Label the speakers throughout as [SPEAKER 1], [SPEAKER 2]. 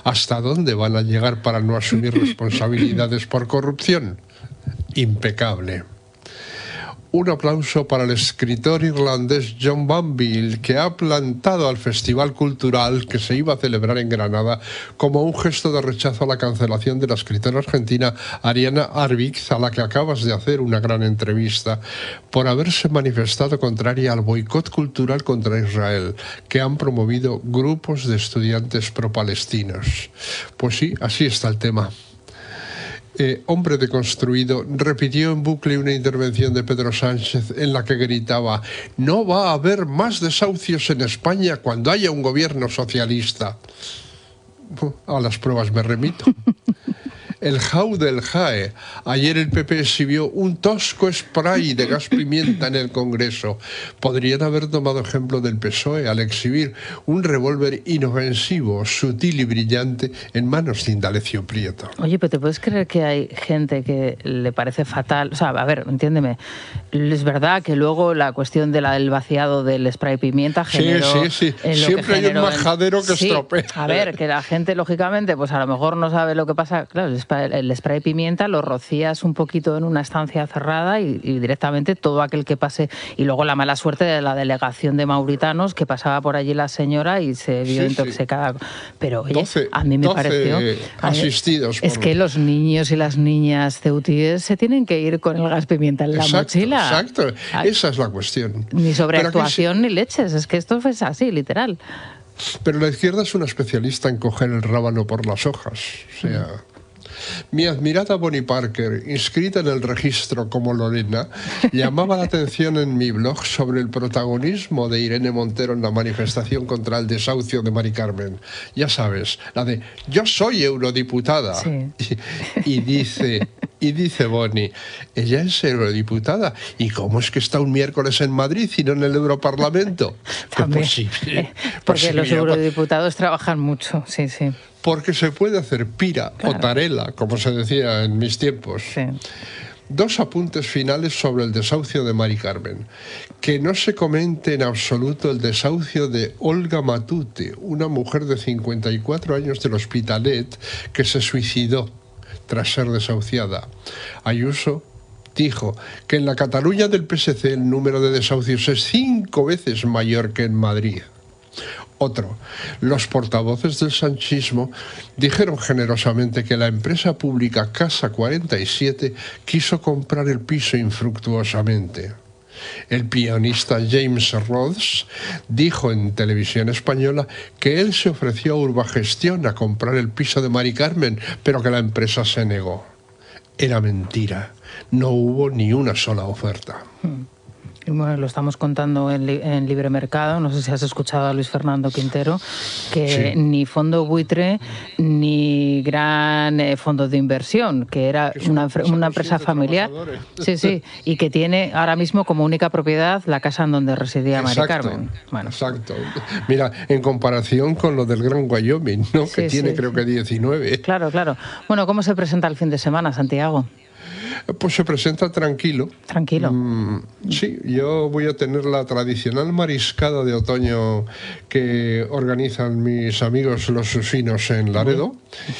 [SPEAKER 1] ¿Hasta dónde van a llegar para no asumir responsabilidades por corrupción? Impecable. Un aplauso para el escritor irlandés John Banville, que ha plantado al festival cultural que se iba a celebrar en Granada como un gesto de rechazo a la cancelación de la escritora argentina Ariana Arbiz, a la que acabas de hacer una gran entrevista, por haberse manifestado contraria al boicot cultural contra Israel, que han promovido grupos de estudiantes pro-palestinos. Pues sí, así está el tema. Hombre deconstruido repitió en bucle una intervención de Pedro Sánchez en la que gritaba: no va a haber más desahucios en España cuando haya un gobierno socialista. A las pruebas me remito. El JAU del JAE. Ayer el PP exhibió un tosco spray de gas pimienta en el Congreso. Podrían haber tomado ejemplo del PSOE al exhibir un revólver inofensivo, sutil y brillante en manos de Indalecio Prieto.
[SPEAKER 2] Oye, pero ¿te puedes creer que hay gente que le parece fatal? O sea, a ver, entiéndeme. Es verdad que luego la cuestión del vaciado del spray pimienta generó...
[SPEAKER 1] Sí. Siempre hay un majadero que estropea.
[SPEAKER 2] A ver, que la gente, lógicamente, pues a lo mejor no sabe lo que pasa. Claro, el spray pimienta lo rocías un poquito en una estancia cerrada y directamente todo aquel que pase. Y luego la mala suerte de la delegación de mauritanos, que pasaba por allí la señora y se vio intoxicada. Pero oye, a mí me pareció...
[SPEAKER 1] asistidos.
[SPEAKER 2] Es que los niños y las niñas ceutíes se tienen que ir con el gas pimienta en la mochila.
[SPEAKER 1] Exacto, esa es la cuestión.
[SPEAKER 2] Ni sobreactuación ni leches, es que esto es así, literal.
[SPEAKER 1] Pero la izquierda es una especialista en coger el rábano por las hojas. O sea... Mi admirada Bonnie Parker, inscrita en el registro como Lorena, llamaba la atención en mi blog sobre el protagonismo de Irene Montero en la manifestación contra el desahucio de Mari Carmen. Ya sabes, la de yo soy eurodiputada.
[SPEAKER 2] Sí.
[SPEAKER 1] Y dice Bonnie, ella es eurodiputada. ¿Y cómo es que está un miércoles en Madrid y no en el Europarlamento?
[SPEAKER 2] También, porque los eurodiputados trabajan mucho, sí.
[SPEAKER 1] Porque se puede hacer pira o tarela, como se decía en mis tiempos.
[SPEAKER 2] Sí.
[SPEAKER 1] Dos apuntes finales sobre el desahucio de Mari Carmen. Que no se comente en absoluto el desahucio de Olga Matute, una mujer de 54 años del Hospitalet que se suicidó tras ser desahuciada. Ayuso dijo que en la Cataluña del PSC el número de desahucios es 5 veces mayor que en Madrid. Otro, los portavoces del sanchismo dijeron generosamente que la empresa pública Casa 47 quiso comprar el piso infructuosamente. El pianista James Rhodes dijo en Televisión Española que él se ofreció a Urbagestión a comprar el piso de Mari Carmen, pero que la empresa se negó. Era mentira, no hubo ni una sola oferta.
[SPEAKER 2] Bueno, lo estamos contando en Libre Mercado. No sé si has escuchado a Luis Fernando Quintero, que ni fondo buitre ni gran fondo de inversión, que era una empresa familiar, sí, y que tiene ahora mismo como única propiedad la casa en donde residía Mari Carmen. Bueno.
[SPEAKER 1] Exacto. Mira, en comparación con lo del Gran Wyoming, ¿no? Que tiene creo que 19.
[SPEAKER 2] Claro. Bueno, ¿cómo se presenta el fin de semana, Santiago?
[SPEAKER 1] Pues se presenta tranquilo.
[SPEAKER 2] Tranquilo.
[SPEAKER 1] Sí, yo voy a tener la tradicional mariscada de otoño que organizan mis amigos los usinos en Laredo.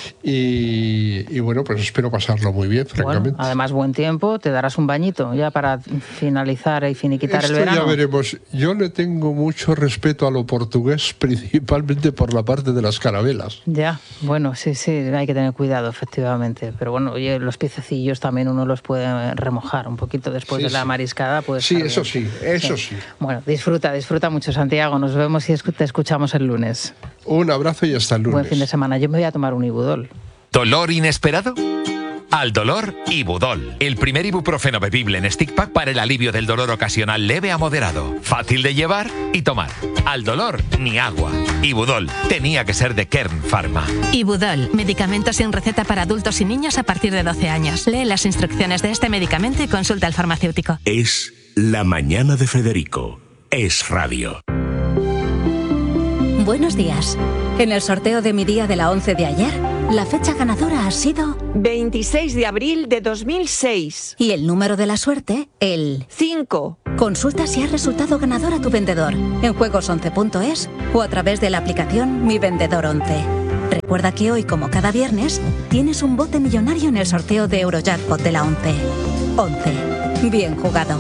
[SPEAKER 1] Y bueno, pues espero pasarlo muy bien, francamente.
[SPEAKER 2] Bueno, además, buen tiempo, te darás un bañito ya para finalizar y finiquitar el verano.
[SPEAKER 1] Ya veremos. Yo le tengo mucho respeto a lo portugués, principalmente por la parte de las carabelas.
[SPEAKER 2] Ya, bueno, sí, hay que tener cuidado, efectivamente. Pero bueno, oye, los piececillos también uno los puede remojar un poquito después de la mariscada.
[SPEAKER 1] Sí, eso sí.
[SPEAKER 2] Bueno, disfruta mucho, Santiago. Nos vemos y te escuchamos el lunes.
[SPEAKER 1] Un abrazo y hasta el lunes.
[SPEAKER 2] Buen fin de semana. Yo me voy a tomar un Ibudol.
[SPEAKER 3] ¿Dolor inesperado? Al dolor, Ibudol. El primer ibuprofeno bebible en stick pack para el alivio del dolor ocasional leve a moderado. Fácil de llevar y tomar. Al dolor, ni agua. Ibudol. Tenía que ser de Kern Pharma.
[SPEAKER 4] Ibudol. Medicamento sin receta para adultos y niños a partir de 12 años. Lee las instrucciones de este medicamento y consulta al farmacéutico.
[SPEAKER 5] Es La Mañana de Federico. Es radio.
[SPEAKER 6] Buenos días. En el sorteo de mi día de la 11 de ayer, la fecha ganadora ha sido
[SPEAKER 7] 26 de abril de 2006.
[SPEAKER 6] Y el número de la suerte, el
[SPEAKER 7] 5.
[SPEAKER 6] Consulta si ha resultado ganador a tu vendedor en juegos11.es o a través de la aplicación Mi Vendedor 11. Recuerda que hoy, como cada viernes, tienes un bote millonario en el sorteo de Eurojackpot de la 11. 11. Bien jugado.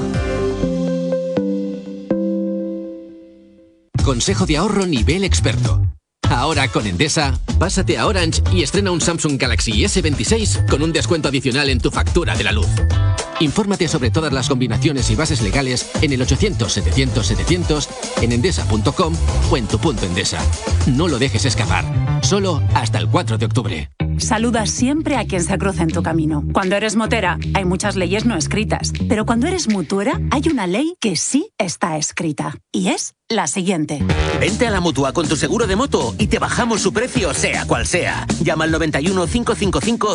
[SPEAKER 8] Consejo de ahorro nivel experto. Ahora con Endesa, pásate a Orange y estrena un Samsung Galaxy S26 con un descuento adicional en tu factura de la luz. Infórmate sobre todas las combinaciones y bases legales en el 800-700-700, en endesa.com o en tu punto Endesa. No lo dejes escapar. Solo hasta el 4 de octubre.
[SPEAKER 9] Saluda siempre a quien se cruza en tu camino. Cuando eres motera, hay muchas leyes no escritas. Pero cuando eres mutuera, hay una ley que sí está escrita. Y es la siguiente.
[SPEAKER 10] Vente a la Mutua con tu seguro de moto y te bajamos su precio, sea cual sea. Llama al 91 555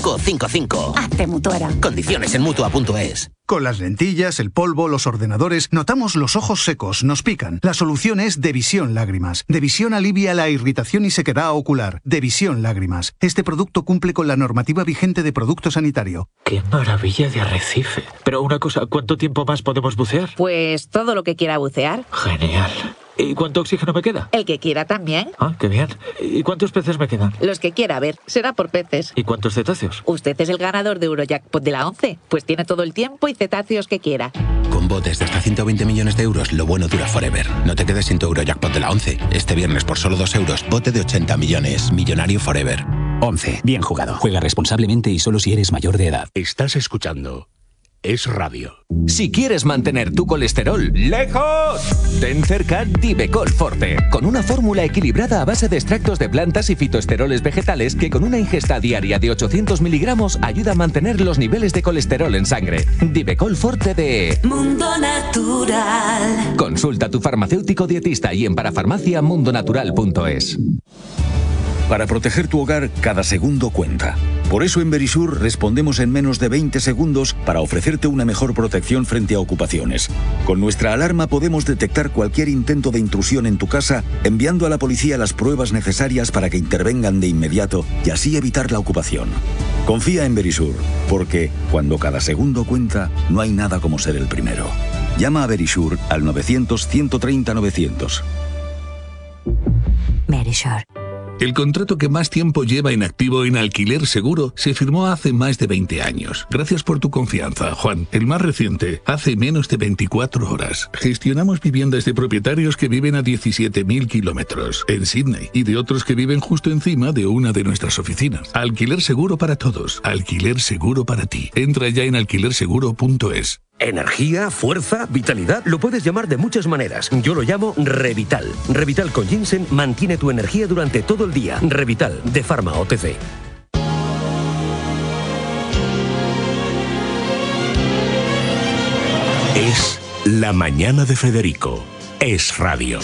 [SPEAKER 10] 5555.
[SPEAKER 9] Hazte mutuera.
[SPEAKER 10] Condiciones en Mutua.es.
[SPEAKER 11] Con las lentillas, el polvo, los ordenadores, notamos los ojos secos, nos pican. La solución es Devisión Lágrimas. Devisión alivia la irritación y sequedad ocular. Devisión Lágrimas. Este producto cumple con la normativa vigente de producto sanitario.
[SPEAKER 12] ¡Qué maravilla de arrecife! Pero una cosa, ¿cuánto tiempo más podemos bucear?
[SPEAKER 13] Pues todo lo que quiera bucear.
[SPEAKER 12] Genial. ¿Y cuánto oxígeno me queda?
[SPEAKER 13] El que quiera también.
[SPEAKER 12] Ah, qué bien. ¿Y cuántos peces me quedan?
[SPEAKER 13] Los que quiera, a ver, será por peces.
[SPEAKER 12] ¿Y cuántos cetáceos?
[SPEAKER 13] Usted es el ganador de Eurojackpot de la 11, pues tiene todo el tiempo y cetáceos que quiera.
[SPEAKER 14] Con botes de hasta 120 millones de euros, lo bueno dura forever. No te quedes sin tu Eurojackpot de la 11. Este viernes por solo 2 euros, bote de 80 millones. Millonario forever.
[SPEAKER 15] 11. Bien jugado. Juega responsablemente y solo si eres mayor de edad.
[SPEAKER 5] Estás escuchando Es Radio.
[SPEAKER 3] Si quieres mantener tu colesterol lejos, ten cerca Divecol Forte, con una fórmula equilibrada a base de extractos de plantas y fitoesteroles vegetales que con una ingesta diaria de 800 miligramos ayuda a mantener los niveles de colesterol en sangre. Divecol Forte de
[SPEAKER 16] Mundo Natural.
[SPEAKER 3] Consulta a tu farmacéutico dietista y en parafarmaciamundonatural.es.
[SPEAKER 17] Para proteger tu hogar, cada segundo cuenta. Por eso en Verisur respondemos en menos de 20 segundos para ofrecerte una mejor protección frente a ocupaciones. Con nuestra alarma podemos detectar cualquier intento de intrusión en tu casa, enviando a la policía las pruebas necesarias para que intervengan de inmediato y así evitar la ocupación. Confía en Verisur, porque cuando cada segundo cuenta, no hay nada como ser el primero. Llama a Verisur al 900-130-900.
[SPEAKER 6] Verisur.
[SPEAKER 18] El contrato que más tiempo lleva en activo en Alquiler Seguro se firmó hace más de 20 años. Gracias por tu confianza, Juan. El más reciente, hace menos de 24 horas. Gestionamos viviendas de propietarios que viven a 17.000 kilómetros en Sydney y de otros que viven justo encima de una de nuestras oficinas. Alquiler Seguro para todos. Alquiler Seguro para ti. Entra ya en alquilerseguro.es.
[SPEAKER 10] Energía, fuerza, vitalidad, lo puedes llamar de muchas maneras. Yo lo llamo Revital. Revital con ginseng mantiene tu energía durante todo el día. Revital, de Pharma OTC.
[SPEAKER 5] Es La Mañana de Federico. Es Radio.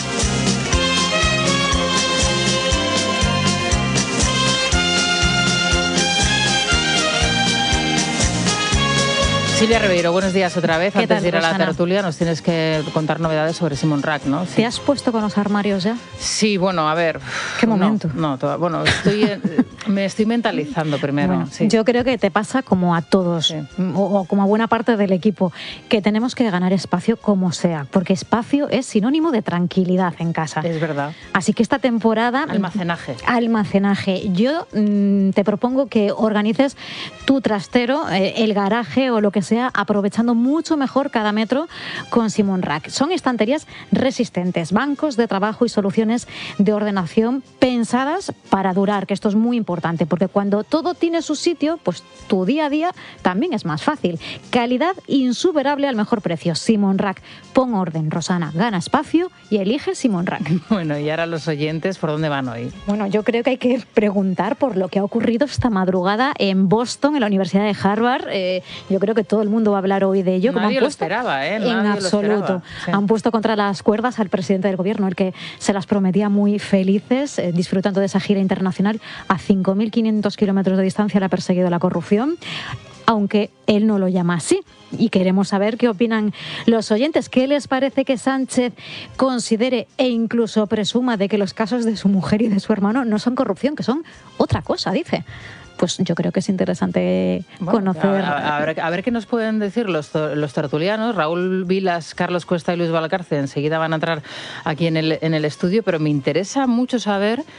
[SPEAKER 2] Silvia Ribeiro, buenos días otra vez. Antes de ir a la
[SPEAKER 19] Rosana?
[SPEAKER 2] tertulia nos tienes que contar novedades sobre Simon Rack, ¿no?
[SPEAKER 19] ¿Te has puesto con los armarios ya?
[SPEAKER 2] Sí, bueno, a ver.
[SPEAKER 19] ¿Qué momento?
[SPEAKER 2] Bueno, me estoy mentalizando primero.
[SPEAKER 19] Bueno,
[SPEAKER 2] sí.
[SPEAKER 19] yo creo que te pasa como a todos,
[SPEAKER 2] Sí.
[SPEAKER 19] o como a buena parte del equipo, que tenemos que ganar espacio como sea, porque espacio es sinónimo de tranquilidad en casa.
[SPEAKER 2] Es verdad.
[SPEAKER 19] Así que esta temporada...
[SPEAKER 2] Almacenaje.
[SPEAKER 19] Yo te propongo que organices tu trastero, el garaje o lo que sea, aprovechando mucho mejor cada metro con Simon Rack. Son estanterías resistentes, bancos de trabajo y soluciones de ordenación pensadas para durar, que esto es muy importante, porque cuando todo tiene su sitio, pues tu día a día también es más fácil. Calidad insuperable al mejor precio. Simon Rack. Pon orden, Rosana, gana espacio y elige Simon Rack.
[SPEAKER 2] Bueno, y ahora los oyentes, ¿por dónde van hoy?
[SPEAKER 19] Bueno, yo creo que hay que preguntar por lo que ha ocurrido esta madrugada en Boston, en la Universidad de Harvard. Yo creo que todo el mundo va a hablar hoy de ello.
[SPEAKER 2] Nadie lo esperaba, ¿eh?
[SPEAKER 19] En absoluto. Sí. Han puesto contra las cuerdas al presidente del gobierno, el que se las prometía muy felices, disfrutando de esa gira internacional. A 5.500 kilómetros de distancia le ha perseguido la corrupción, aunque él no lo llama así. Y queremos saber qué opinan los oyentes. ¿Qué les parece que Sánchez considere e incluso presuma de que los casos de su mujer y de su hermano no son corrupción, que son otra cosa, dice? Pues yo creo que es interesante conocer...
[SPEAKER 2] A ver qué nos pueden decir los tertulianos. Raúl Vilas, Carlos Cuesta y Luis Valcarce enseguida van a entrar aquí en el estudio, pero me interesa mucho saber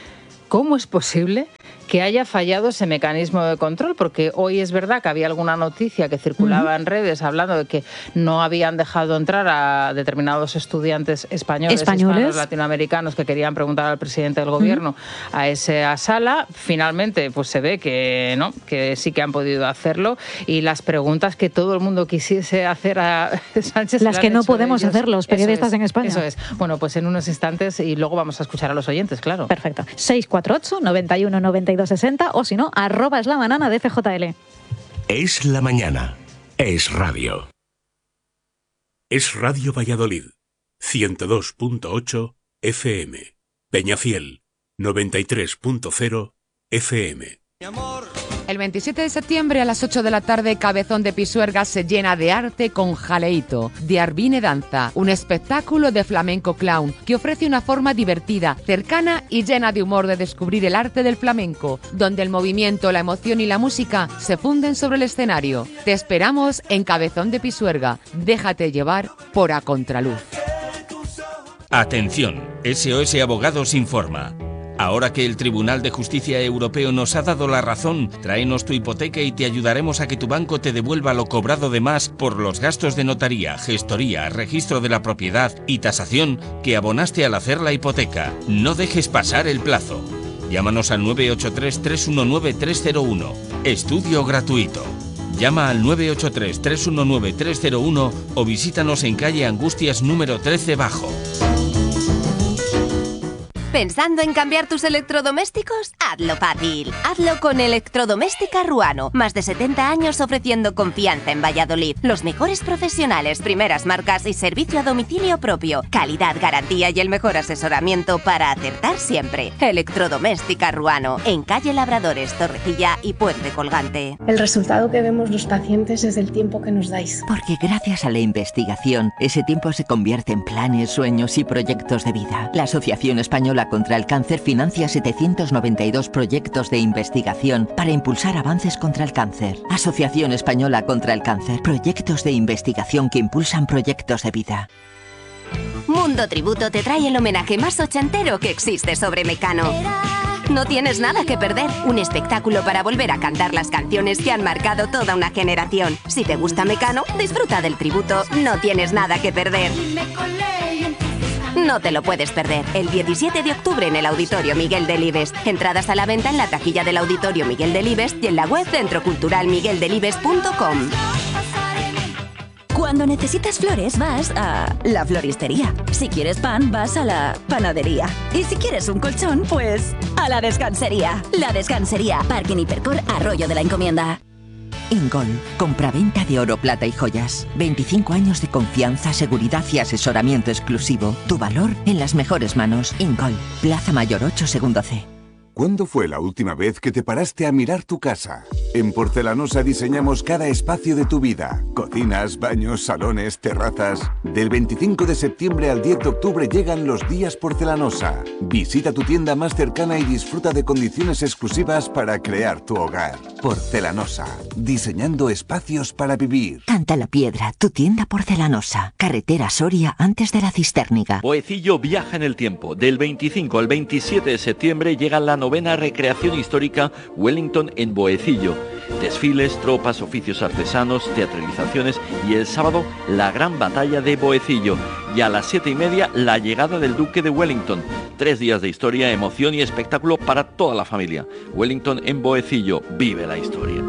[SPEAKER 2] ¿cómo es posible que haya fallado ese mecanismo de control? Porque hoy es verdad que había alguna noticia que circulaba en redes hablando de que no habían dejado entrar a determinados estudiantes españoles, hispanos, latinoamericanos que querían preguntar al presidente del gobierno a esa sala. Finalmente, pues se ve que no, que sí que han podido hacerlo, y las preguntas que todo el mundo quisiese hacer a Sánchez,
[SPEAKER 19] las que no podemos hacer los periodistas en España.
[SPEAKER 2] Eso es. Bueno, pues en unos instantes, y luego vamos a escuchar a los oyentes, claro.
[SPEAKER 19] Perfecto. 648 91 92 60, o si no, @eslamana de FJL.
[SPEAKER 5] Es la mañana. Es radio. Es Radio Valladolid. 102.8 FM. Peñafiel. 93.0 FM.
[SPEAKER 20] El 27 de septiembre a las 8 de la tarde, Cabezón de Pisuerga se llena de arte con Jaleito, de Arvine Danza, un espectáculo de flamenco clown que ofrece una forma divertida, cercana y llena de humor de descubrir el arte del flamenco, donde el movimiento, la emoción y la música se funden sobre el escenario. Te esperamos en Cabezón de Pisuerga. Déjate llevar por A Contraluz.
[SPEAKER 21] Atención, SOS Abogados informa. Ahora que el Tribunal de Justicia Europeo nos ha dado la razón, tráenos tu hipoteca y te ayudaremos a que tu banco te devuelva lo cobrado de más por los gastos de notaría, gestoría, registro de la propiedad y tasación que abonaste al hacer la hipoteca. No dejes pasar el plazo. Llámanos al 983-319-301. Estudio gratuito. Llama al 983-319-301 o visítanos en calle Angustias número 13 Bajo.
[SPEAKER 22] ¿Pensando en cambiar tus electrodomésticos? Hazlo fácil. Hazlo con Electrodoméstica Ruano. Más de 70 años ofreciendo confianza en Valladolid. Los mejores profesionales, primeras marcas y servicio a domicilio propio. Calidad, garantía y el mejor asesoramiento para acertar siempre. Electrodoméstica Ruano. En calle Labradores, Torrecilla y Puente Colgante.
[SPEAKER 23] El resultado que vemos los pacientes es el tiempo que nos dais.
[SPEAKER 24] Porque gracias a la investigación, ese tiempo se convierte en planes, sueños y proyectos de vida. La Asociación Española contra el Cáncer financia 792 proyectos de investigación para impulsar avances contra el cáncer. Asociación Española contra el Cáncer. Proyectos de investigación que impulsan proyectos de vida.
[SPEAKER 22] Mundo Tributo te trae el homenaje más ochentero que existe sobre Mecano. No tienes nada que perder. Un espectáculo para volver a cantar las canciones que han marcado toda una generación. Si te gusta Mecano, disfruta del tributo. No tienes nada que perder. No te lo puedes perder. El 17 de octubre en el Auditorio Miguel Delibes. Entradas a la venta en la taquilla del Auditorio Miguel Delibes y en la web centroculturalmigueldelibes.com.
[SPEAKER 6] Cuando necesitas flores vas a la floristería. Si quieres pan vas a la panadería. Y si quieres un colchón, pues a la descansería. La Descansería. Parking Hipercor Arroyo de la Encomienda.
[SPEAKER 24] Ingol, compraventa de oro, plata y joyas. 25 años de confianza, seguridad y asesoramiento exclusivo. Tu valor en las mejores manos. Ingol, Plaza Mayor 8, segundo C.
[SPEAKER 25] ¿Cuándo fue la última vez que te paraste a mirar tu casa? En Porcelanosa diseñamos cada espacio de tu vida. Cocinas, baños, salones, terrazas. Del 25 de septiembre al 10 de octubre llegan los días Porcelanosa. Visita tu tienda más cercana y disfruta de condiciones exclusivas para crear tu hogar. Porcelanosa, diseñando espacios para vivir.
[SPEAKER 24] Canta la Piedra, tu tienda Porcelanosa. Carretera Soria antes de la Cistérniga.
[SPEAKER 26] Boecillo viaja en el tiempo. Del 25 al 27 de septiembre llega la novena recreación histórica Wellington en Boecillo. Desfiles, tropas, oficios artesanos, teatralizaciones y el sábado la gran batalla de Boecillo. Y a las 7:30 la llegada del Duque de Wellington. 3 días de historia, emoción y espectáculo para toda la familia. Wellington en Boecillo, vive la historia.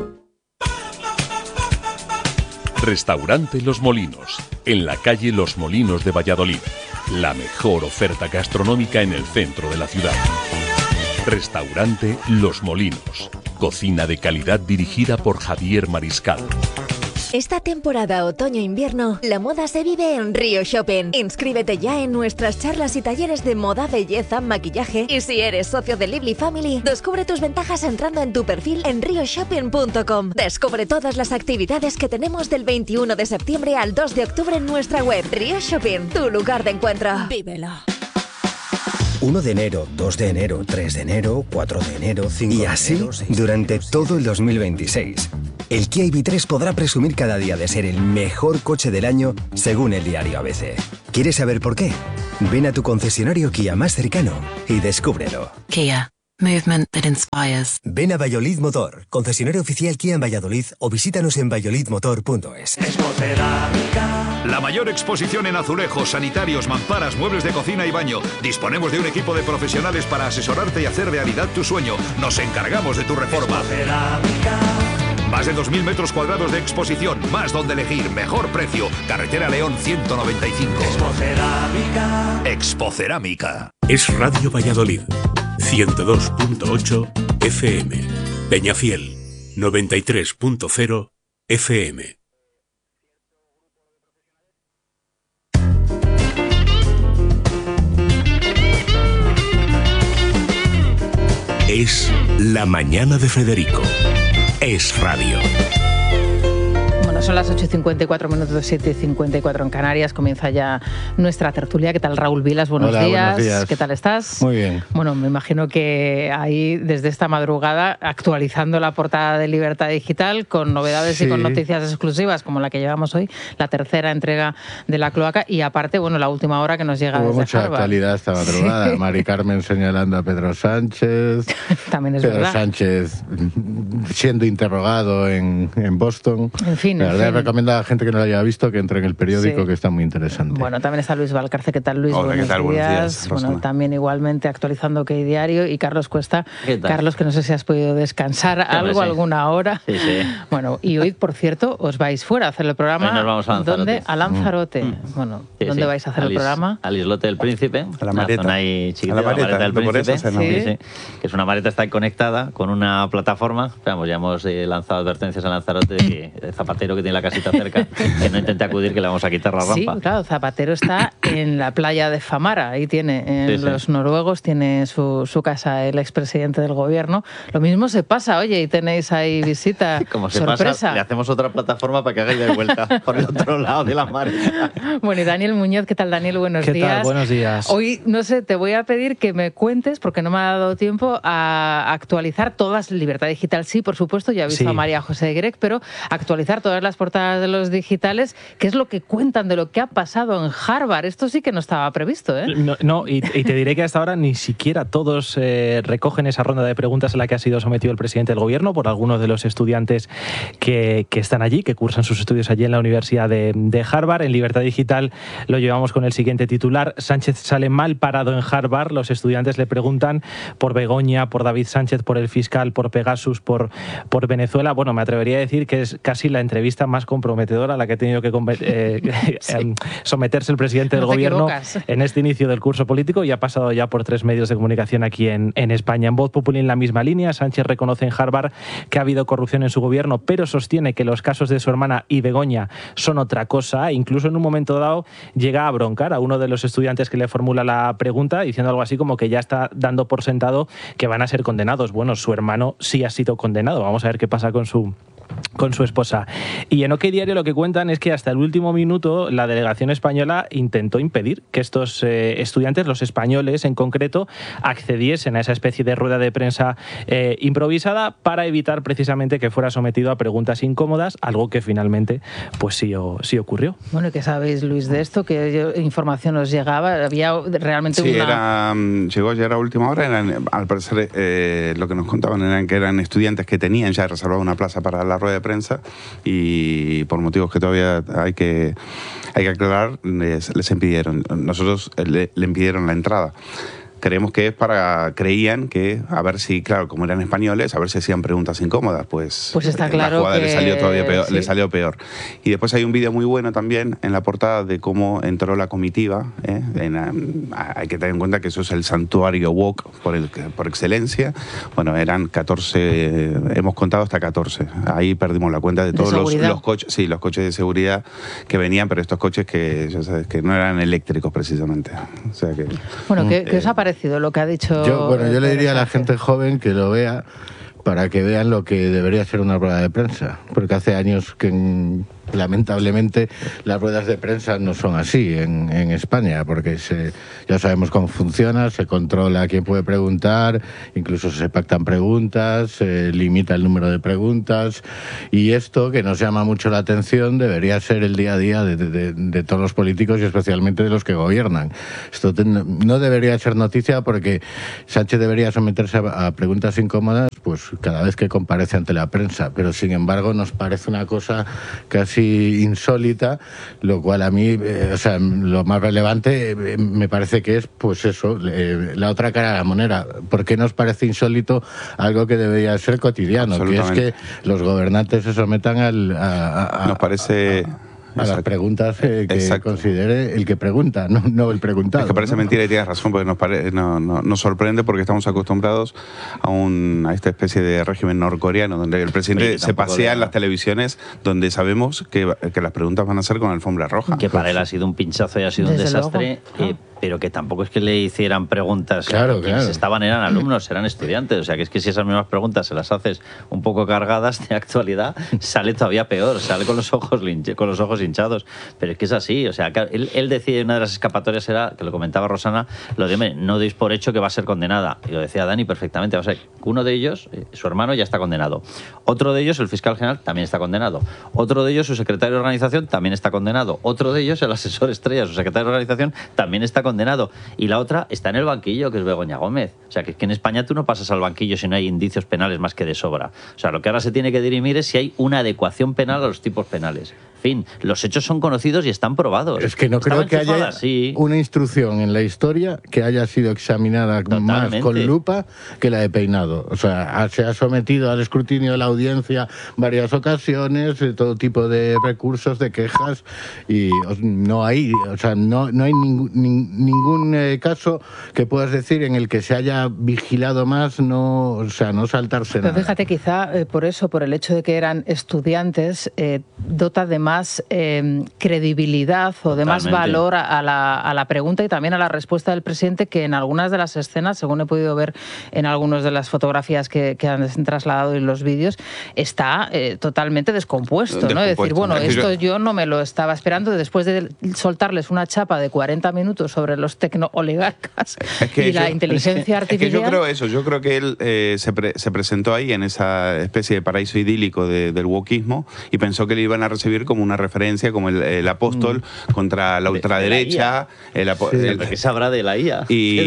[SPEAKER 27] Restaurante Los Molinos, en la calle Los Molinos de Valladolid. La mejor oferta gastronómica en el centro de la ciudad. Restaurante Los Molinos. Cocina de calidad dirigida por Javier Mariscal.
[SPEAKER 28] Esta temporada otoño-invierno, la moda se vive en Río Shopping. Inscríbete ya en nuestras charlas y talleres de moda, belleza, maquillaje. Y si eres socio de Lively Family, descubre tus ventajas entrando en tu perfil en rioshopping.com. Descubre todas las actividades que tenemos del 21 de septiembre al 2 de octubre en nuestra web. Río Shopping, tu lugar de encuentro. Vívelo.
[SPEAKER 29] 1 de enero, 2 de enero, 3 de enero, 4 de enero, 5 de enero... Y así durante todo el 2026. el Kia EV3 podrá presumir cada día de ser el mejor coche del año según el diario ABC. ¿Quieres saber por qué? Ven a tu concesionario Kia más cercano y descúbrelo.
[SPEAKER 1] Kia. Movement that inspires.
[SPEAKER 29] Ven a Valladolid Motor, concesionario oficial Kia en Valladolid, o visítanos en valladolidmotor.es.
[SPEAKER 4] La mayor exposición en azulejos, sanitarios, mamparas, muebles de cocina y baño. Disponemos de un equipo de profesionales para asesorarte y hacer realidad tu sueño. Nos encargamos de tu reforma. Más de 2.000 metros cuadrados de exposición, más donde elegir, mejor precio. Carretera León 195. Expocerámica.
[SPEAKER 5] Es Radio Valladolid, 102.8 FM. Peñafiel, 93.0 FM. Es La Mañana de Federico. Es Radio.
[SPEAKER 2] Bueno, son las 8:54 minutos, 7:54 en Canarias. Comienza ya nuestra tertulia. ¿Qué tal, Raúl Vilas? Buenos días.
[SPEAKER 7] Buenos días.
[SPEAKER 2] ¿Qué tal estás?
[SPEAKER 7] Muy bien.
[SPEAKER 2] Bueno, me imagino que ahí, desde esta madrugada, actualizando la portada de Libertad Digital con novedades y con noticias exclusivas, como la que llevamos hoy, la tercera entrega de La Cloaca, y aparte, bueno, la última hora que nos llega desde
[SPEAKER 7] mucha
[SPEAKER 2] Harvard.
[SPEAKER 7] actualidad esta madrugada. Sí. Mari Carmen señalando a Pedro Sánchez.
[SPEAKER 2] También es
[SPEAKER 7] Pedro
[SPEAKER 2] verdad.
[SPEAKER 7] Sánchez siendo interrogado en Boston.
[SPEAKER 2] En fin,
[SPEAKER 7] la verdad, recomiendo a la gente que no lo haya visto que entre en el periódico, que está muy interesante.
[SPEAKER 2] Bueno, también está Luis Valcarce. ¿Qué tal, Luis?
[SPEAKER 7] Hola, ¿qué tal? Buenos días,
[SPEAKER 2] Bueno,
[SPEAKER 7] Rosana.
[SPEAKER 2] también igualmente actualizando OK Diario, y Carlos Cuesta.
[SPEAKER 8] ¿Qué tal?
[SPEAKER 2] Carlos, que no sé si has podido descansar algo, alguna hora.
[SPEAKER 8] Sí, sí.
[SPEAKER 2] Bueno, y hoy, por cierto, os vais fuera a hacer el programa.
[SPEAKER 8] Hoy nos vamos a Lanzarote.
[SPEAKER 2] ¿Dónde? A Lanzarote. Bueno,
[SPEAKER 8] Sí,
[SPEAKER 2] ¿dónde
[SPEAKER 8] sí.
[SPEAKER 2] vais a hacer el programa?
[SPEAKER 8] Al Islote del Príncipe.
[SPEAKER 7] A la Mareta.
[SPEAKER 8] Zona ahí chiquitita,
[SPEAKER 7] A la Mareta,
[SPEAKER 8] del
[SPEAKER 7] por
[SPEAKER 8] Príncipe.
[SPEAKER 7] eso se llama.
[SPEAKER 8] Sí, sí. Que es una maleta, está conectada con una plataforma. Vamos, ya hemos lanzado advertencias a Lanzarote de que el zapatero que tiene la casita cerca, que no intente acudir, que le vamos a quitar la rampa.
[SPEAKER 2] Sí, claro, Zapatero está en la playa de Famara, ahí tiene, en los noruegos, tiene su casa el expresidente del gobierno. Lo mismo se pasa, oye, y tenéis ahí visita,
[SPEAKER 8] Como se
[SPEAKER 2] sorpresa.
[SPEAKER 8] pasa, le hacemos otra plataforma para que haga ida y vuelta por el otro lado de la mar.
[SPEAKER 2] Bueno, y Daniel Muñoz, ¿qué tal, Daniel? Buenos
[SPEAKER 9] ¿Qué
[SPEAKER 2] días.
[SPEAKER 9] tal? Buenos días.
[SPEAKER 2] Hoy, no sé, te voy a pedir que me cuentes, porque no me ha dado tiempo a actualizar todas, Libertad Digital sí, por supuesto, ya he visto
[SPEAKER 9] Sí.
[SPEAKER 2] a María José Grec, pero actualizar todas las portadas de los digitales, qué es lo que cuentan de lo que ha pasado en Harvard. Esto sí que no estaba previsto, ¿eh?
[SPEAKER 9] No, y te diré que hasta ahora ni siquiera todos recogen esa ronda de preguntas en la que ha sido sometido el presidente del gobierno por algunos de los estudiantes que están allí, que cursan sus estudios allí en la Universidad de Harvard. En Libertad Digital lo llevamos con el siguiente titular: Sánchez sale mal parado en Harvard. Los estudiantes le preguntan por Begoña, por David Sánchez, por el fiscal, por Pegasus, por Venezuela. Bueno, me atrevería a decir que es casi la entrevista más comprometedora a la que ha tenido que someterse el presidente del gobierno en este inicio del curso político, y ha pasado ya por 3 medios de comunicación aquí en España. En Voz Populi, en la misma línea, Sánchez reconoce en Harvard que ha habido corrupción en su gobierno, pero sostiene que los casos de su hermana y Begoña son otra cosa. Incluso en un momento dado llega a broncar a uno de los estudiantes que le formula la pregunta, diciendo algo así como que ya está dando por sentado que van a ser condenados. Bueno, su hermano sí ha sido condenado. Vamos a ver qué pasa con su esposa. Y en OK Diario lo que cuentan es que hasta el último minuto la delegación española intentó impedir que estos estudiantes, los españoles en concreto, accediesen a esa especie de rueda de prensa improvisada, para evitar precisamente que fuera sometido a preguntas incómodas, algo que finalmente pues sí ocurrió.
[SPEAKER 2] Bueno, ¿y qué sabéis, Luis, de esto? ¿Qué información os llegaba? ¿Había realmente
[SPEAKER 11] llegó ya a última hora. Al parecer lo que nos contaban eran que eran estudiantes que tenían ya reservada una plaza para la rueda de prensa, y por motivos que todavía hay que aclarar, les impidieron. Nosotros le impidieron la entrada. Creían que, a ver si, claro, como eran españoles, a ver si hacían preguntas incómodas. Pues
[SPEAKER 2] está claro
[SPEAKER 11] la jugada
[SPEAKER 2] que
[SPEAKER 11] le salió todavía peor,
[SPEAKER 2] sí.
[SPEAKER 11] le salió peor. Y después hay un vídeo muy bueno también en la portada de cómo entró la comitiva. Hay que tener en cuenta que eso es el santuario woke por excelencia. Bueno, eran 14, hemos contado hasta 14. Ahí perdimos la cuenta de todos los coches, sí, los coches de seguridad que venían, pero estos coches que ya sabes que no eran eléctricos precisamente. O sea que,
[SPEAKER 2] bueno, ¿qué os ha parecido lo que ha dicho?
[SPEAKER 7] Yo le diría a la gente joven que lo vea, para que vean lo que debería ser una rueda de prensa, porque hace años que lamentablemente las ruedas de prensa no son así en España, porque ya sabemos cómo funciona, se controla quién puede preguntar, incluso se pactan preguntas, se limita el número de preguntas, y esto, que nos llama mucho la atención, debería ser el día a día de todos los políticos y especialmente de los que gobiernan. Esto no debería ser noticia, porque Sánchez debería someterse a preguntas incómodas pues cada vez que comparece ante la prensa, pero sin embargo nos parece una cosa casi insólita, lo cual a mí, lo más relevante me parece que es, pues eso, la otra cara de la moneda. ¿Por qué nos parece insólito algo que debería ser cotidiano? Que es que los gobernantes se sometan nos parece... a las preguntas que considere el que pregunta, no el preguntado.
[SPEAKER 11] Es que parece mentira y tienes razón, porque nos sorprende, porque estamos acostumbrados a esta especie de régimen norcoreano, donde el presidente se pasea en las televisiones, donde sabemos que las preguntas van a ser con alfombra roja.
[SPEAKER 8] Que para él ha sido un pinchazo y ha sido un desastre, pero que tampoco es que le hicieran preguntas. Claro. Eran alumnos, eran estudiantes, o sea que es que si esas mismas preguntas se las haces un poco cargadas de actualidad, sale todavía peor, sale con los ojos hinchados. Pero es que es así, o sea, él decía, una de las escapatorias era, que lo comentaba Rosana, lo de no deis por hecho que va a ser condenada, y lo decía Dani perfectamente. O sea, uno de ellos, su hermano, ya está condenado, otro de ellos, el fiscal general, también está condenado, otro de ellos, su secretario de organización, también está condenado, otro de ellos, el asesor estrella, su secretario de organización, también está condenado, y la otra está en el banquillo, que es Begoña Gómez. O sea, que en España tú no pasas al banquillo si no hay indicios penales más que de sobra. O sea, lo que ahora se tiene que dirimir es si hay una adecuación penal a los tipos penales. En fin, los hechos son conocidos y están probados.
[SPEAKER 7] Es que no creo que haya una instrucción en la historia que haya sido examinada más con lupa que la de Peinado. O sea, se ha sometido al escrutinio de la audiencia varias ocasiones, todo tipo de recursos, de quejas, y no hay ningún caso que puedas decir en el que se haya vigilado más, no saltarse nada.
[SPEAKER 2] Pero fíjate, quizá por el hecho de que eran estudiantes, dota de más credibilidad o de más valor a la pregunta y también a la respuesta del presidente, que en algunas de las escenas, según he podido ver en algunas de las fotografías que han trasladado en los vídeos, está totalmente descompuesto, ¿no? Es decir, bueno, esto yo no me lo estaba esperando, después de soltarles una chapa de 40 minutos sobre los tecno-oligarcas y la inteligencia artificial.
[SPEAKER 11] Yo creo que él se presentó ahí en esa especie de paraíso idílico del wokismo y pensó que le iban a recibir como una referencia, como el apóstol contra la ultraderecha.
[SPEAKER 8] ¿Qué sabrá de la IA?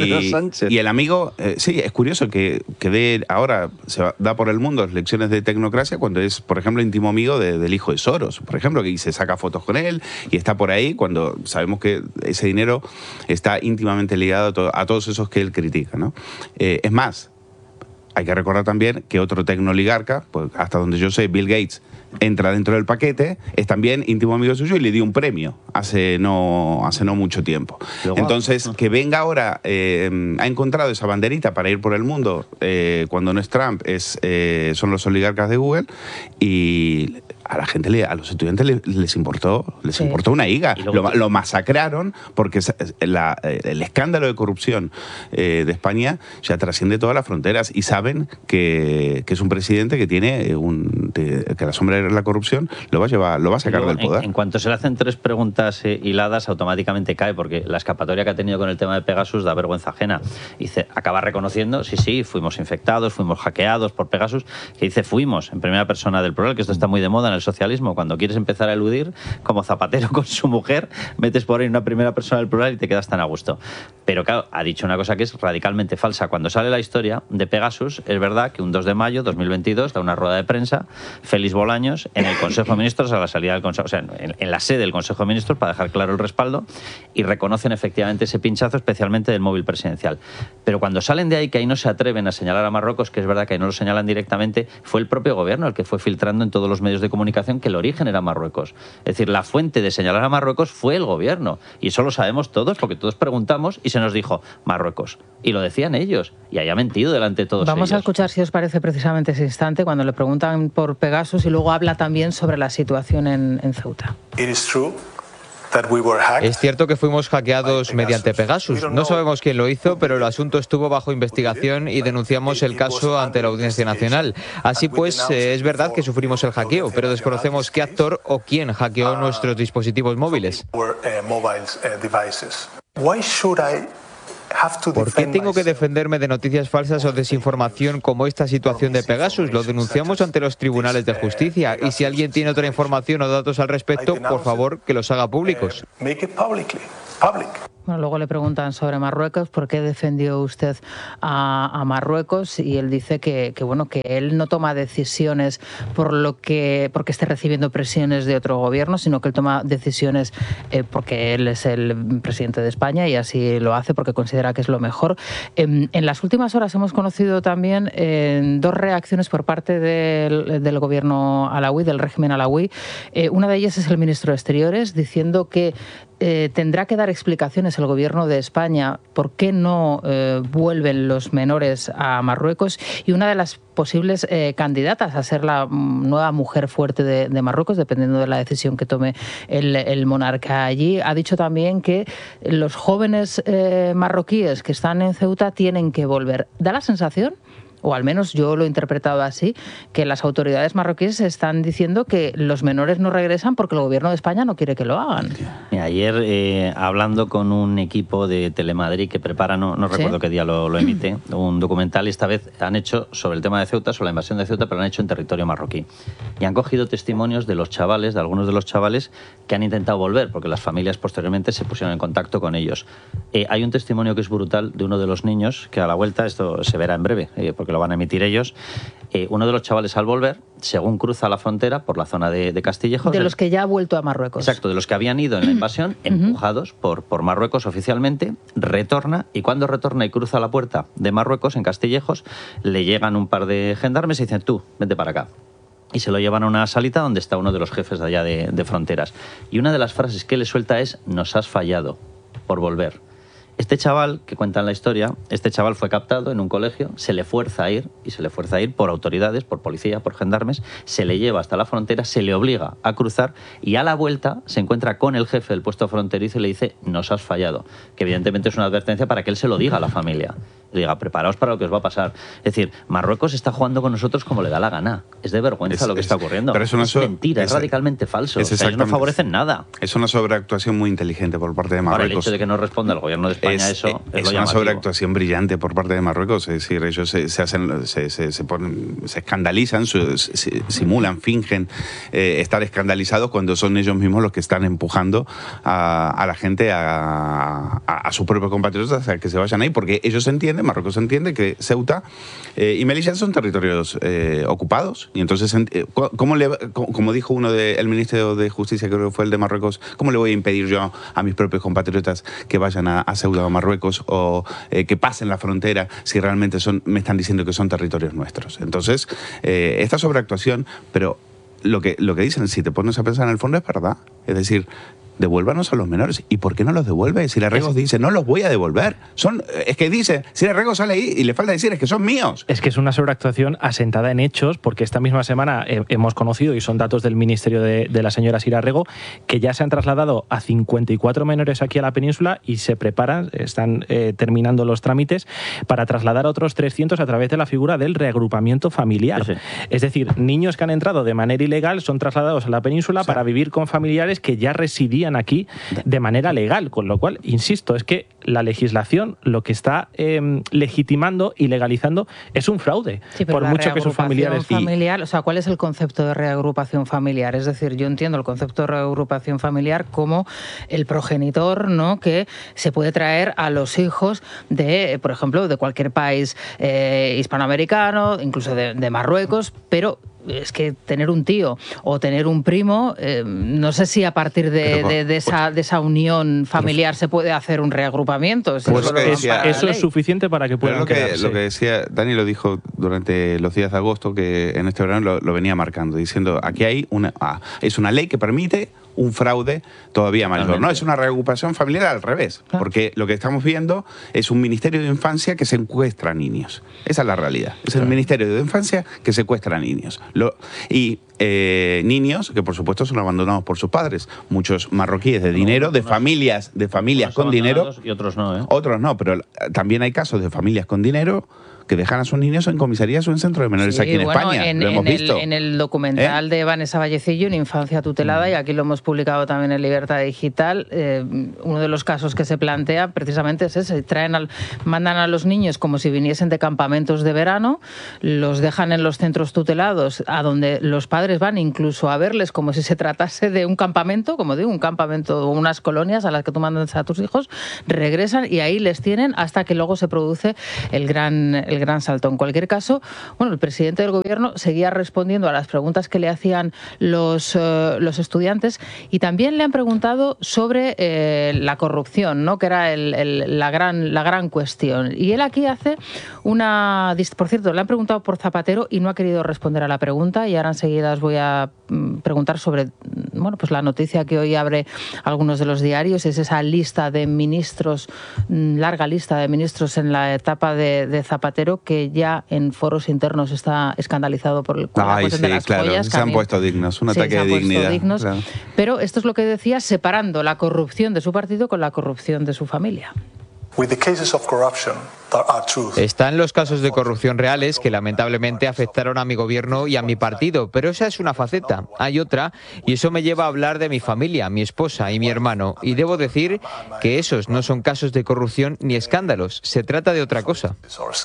[SPEAKER 11] Y el amigo, sí, es curioso que ahora se da por el mundo lecciones de tecnocracia cuando es, por ejemplo, íntimo amigo del hijo de Soros, por ejemplo, que se saca fotos con él y está por ahí, cuando sabemos que ese dinero está íntimamente ligado a todos esos que él critica, ¿no? Es más, hay que recordar también que otro tecnooligarca, pues hasta donde yo sé, Bill Gates, entra dentro del paquete, es también íntimo amigo suyo y le dio un premio hace no mucho tiempo. Entonces, que venga ahora, ha encontrado esa banderita para ir por el mundo, cuando no es Trump, son los oligarcas de Google, y a la gente, a los estudiantes les importó una higa. Lo masacraron, porque el escándalo de corrupción de España ya trasciende todas las fronteras, y saben que es un presidente que tiene que la sombra de la corrupción lo va a sacar del poder.
[SPEAKER 8] En cuanto se le hacen 3 preguntas hiladas, automáticamente cae, porque la escapatoria que ha tenido con el tema de Pegasus da vergüenza ajena. Dice, acaba reconociendo, sí, fuimos infectados, fuimos hackeados por Pegasus, que dice fuimos, en primera persona del plural, que esto está muy de moda en el socialismo. Cuando quieres empezar a eludir, como Zapatero con su mujer, metes por ahí una primera persona del plural y te quedas tan a gusto. Pero claro, ha dicho una cosa que es radicalmente falsa. Cuando sale la historia de Pegasus, es verdad que un 2 de mayo de 2022 da una rueda de prensa Félix Bolaños en el Consejo de Ministros, a la salida del Consejo, o sea, en la sede del Consejo de Ministros, para dejar claro el respaldo, y reconocen efectivamente ese pinchazo, especialmente del móvil presidencial. Pero cuando salen de ahí, que ahí no se atreven a señalar a Marruecos, que es verdad que ahí no lo señalan directamente, fue el propio gobierno el que fue filtrando en todos los medios de comunicación que el origen era Marruecos. Es decir, la fuente de señalar a Marruecos fue el gobierno, y eso lo sabemos todos, porque todos preguntamos y se nos dijo Marruecos, y lo decían ellos, y ahí ha mentido delante de todos ellos.
[SPEAKER 2] Vamos a escuchar, si os parece, precisamente ese instante cuando le preguntan por Pegasus, y luego habla también sobre la situación en Ceuta.
[SPEAKER 3] It is true Es cierto que fuimos hackeados mediante Pegasus. No sabemos quién lo hizo, pero el asunto estuvo bajo investigación y denunciamos el caso ante la Audiencia Nacional. Así pues, es verdad que sufrimos el hackeo, pero desconocemos qué actor o quién hackeó nuestros dispositivos móviles. ¿Por qué tengo que defenderme de noticias falsas o desinformación como esta situación de Pegasus? Lo denunciamos ante los tribunales de justicia y si alguien tiene otra información o datos al respecto, por favor, que los haga públicos.
[SPEAKER 2] Bueno, luego le preguntan sobre Marruecos, ¿por qué defendió usted a Marruecos? Y él dice que él no toma decisiones porque esté recibiendo presiones de otro gobierno, sino que él toma decisiones porque él es el presidente de España y así lo hace porque considera que es lo mejor. En las últimas horas hemos conocido también dos reacciones por parte del gobierno alauí, del régimen alauí. Una de ellas es el ministro de Exteriores diciendo que tendrá que dar explicaciones el gobierno de España por qué no vuelven los menores a Marruecos, y una de las posibles candidatas a ser la nueva mujer fuerte de Marruecos, dependiendo de la decisión que tome el monarca allí, ha dicho también que los jóvenes marroquíes que están en Ceuta tienen que volver. Da la sensación, o al menos yo lo he interpretado así, que las autoridades marroquíes están diciendo que los menores no regresan porque el gobierno de España no quiere que lo hagan.
[SPEAKER 8] Ayer, hablando con un equipo de Telemadrid que prepara, no recuerdo qué día lo emite, un documental, y esta vez han hecho sobre el tema de Ceuta, sobre la invasión de Ceuta, pero lo han hecho en territorio marroquí. Y han cogido testimonios de los chavales, de algunos de los chavales que han intentado volver, porque las familias posteriormente se pusieron en contacto con ellos. Hay un testimonio que es brutal de uno de los niños, que a la vuelta, esto se verá en breve, porque lo van a emitir ellos. Uno de los chavales, al volver, según cruza la frontera por la zona de Castillejos...
[SPEAKER 2] De los que ya ha vuelto a Marruecos.
[SPEAKER 8] Exacto, de los que habían ido en la invasión, empujados por Marruecos oficialmente, retorna, y cuando retorna y cruza la puerta de Marruecos, en Castillejos, le llegan un par de gendarmes y dicen: tú, vente para acá. Y se lo llevan a una salita donde está uno de los jefes de allá de fronteras. Y una de las frases que le suelta es: nos has fallado por volver. Este chaval, que cuentan la historia, este chaval fue captado en un colegio, se le fuerza a ir, y se le fuerza a ir por autoridades, por policía, por gendarmes, se le lleva hasta la frontera, se le obliga a cruzar, y a la vuelta se encuentra con el jefe del puesto fronterizo y le dice: nos has fallado, que evidentemente es una advertencia para que él se lo diga a la familia. Le diga: preparaos para lo que os va a pasar. Es decir, Marruecos está jugando con nosotros como le da la gana. Es de vergüenza lo que está ocurriendo.
[SPEAKER 11] Pero es mentira,
[SPEAKER 8] es radicalmente falso. O sea, ellos no favorecen nada.
[SPEAKER 11] Es una sobreactuación muy inteligente por parte de Marruecos.
[SPEAKER 8] Ahora, el hecho de que no responda el gobierno de España eso
[SPEAKER 11] es una sobreactuación brillante por parte de Marruecos. Es decir, ellos se escandalizan, simulan, fingen estar escandalizados cuando son ellos mismos los que están empujando a la gente, a sus propios compatriotas, a que se vayan ahí, porque ellos entienden, Marruecos entiende que Ceuta y Melilla son territorios ocupados, y entonces, como dijo el ministro de Justicia, creo que fue el de Marruecos, ¿cómo le voy a impedir yo a mis propios compatriotas que vayan a Ceuta o a Marruecos, o que pasen la frontera, si realmente me están diciendo que son territorios nuestros? Entonces, esta sobreactuación, pero lo que dicen, si te pones a pensar en el fondo, es verdad. Es decir, devuélvanos a los menores. ¿Y por qué no los devuelve? Si Larregos dice: no los voy a devolver. Es que dice, si Larregos sale ahí y le falta decir: es que son míos.
[SPEAKER 9] Es que es una sobreactuación asentada en hechos, porque esta misma semana hemos conocido, y son datos del ministerio de la señora Sira Rego, que ya se han trasladado a 54 menores aquí a la península y se preparan, están terminando los trámites para trasladar a otros 300 a través de la figura del reagrupamiento familiar. Sí. Es decir, niños que han entrado de manera ilegal son trasladados a la península para vivir con familiares que ya residían aquí de manera legal, con lo cual, insisto, es que la legislación lo que está legitimando y legalizando es un fraude,
[SPEAKER 2] sí,
[SPEAKER 9] por mucho que sus familiares...
[SPEAKER 2] O sea, ¿cuál es el concepto de reagrupación familiar? Es decir, yo entiendo el concepto de reagrupación familiar como el progenitor, ¿no?, que se puede traer a los hijos de, por ejemplo, de cualquier país hispanoamericano, incluso de Marruecos, pero es que tener un tío o tener un primo, no sé si a partir de esa unión familiar se puede hacer un reagrupamiento.
[SPEAKER 9] Pues eso es suficiente para que puedan quedarse.
[SPEAKER 11] Lo que decía Dani, lo dijo durante los días de agosto, que en este verano lo venía marcando, diciendo: aquí hay es una ley que permite un fraude todavía mayor.
[SPEAKER 8] Totalmente.
[SPEAKER 11] No es una reagrupación familiar, al revés, porque lo que estamos viendo es un Ministerio de Infancia que secuestra niños. Esa es la realidad. Es el Ministerio de Infancia que secuestra niños. Niños que por supuesto son abandonados por sus padres, muchos marroquíes de dinero, de familias con dinero,
[SPEAKER 8] y otros no, ¿eh?
[SPEAKER 11] Otros no, pero también hay casos de familias con dinero que dejan a sus niños en comisarías o en centros de menores aquí en España. Lo hemos visto.
[SPEAKER 2] En el documental de Vanessa Vallecillo, en Infancia tutelada, y aquí lo hemos publicado también en Libertad Digital, uno de los casos que se plantea precisamente es ese. Mandan a los niños como si viniesen de campamentos de verano, los dejan en los centros tutelados, a donde los padres van incluso a verles como si se tratase de un campamento, como digo, un campamento o unas colonias a las que tú mandas a tus hijos, regresan y ahí les tienen hasta que luego se produce el gran salto. En cualquier caso, el presidente del gobierno seguía respondiendo a las preguntas que le hacían los estudiantes, y también le han preguntado sobre la corrupción, ¿no?, que era la gran cuestión. Y él aquí hace por cierto, le han preguntado por Zapatero y no ha querido responder a la pregunta, y ahora enseguida os voy a preguntar sobre la noticia que hoy abre algunos de los diarios, es esa lista de ministros, larga lista de ministros en la etapa de Zapatero, que ya en foros internos está escandalizado por la cuestión de las joyas.
[SPEAKER 11] Se han puesto dignos, un ataque de dignidad. Claro.
[SPEAKER 2] Pero esto es lo que decía, separando la corrupción de su partido con la corrupción de su familia.
[SPEAKER 3] Están los casos de corrupción reales que lamentablemente afectaron a mi gobierno y a mi partido, pero esa es una faceta. Hay otra, y eso me lleva a hablar de mi familia, mi esposa y mi hermano. Y debo decir que esos no son casos de corrupción ni escándalos, se trata de otra cosa.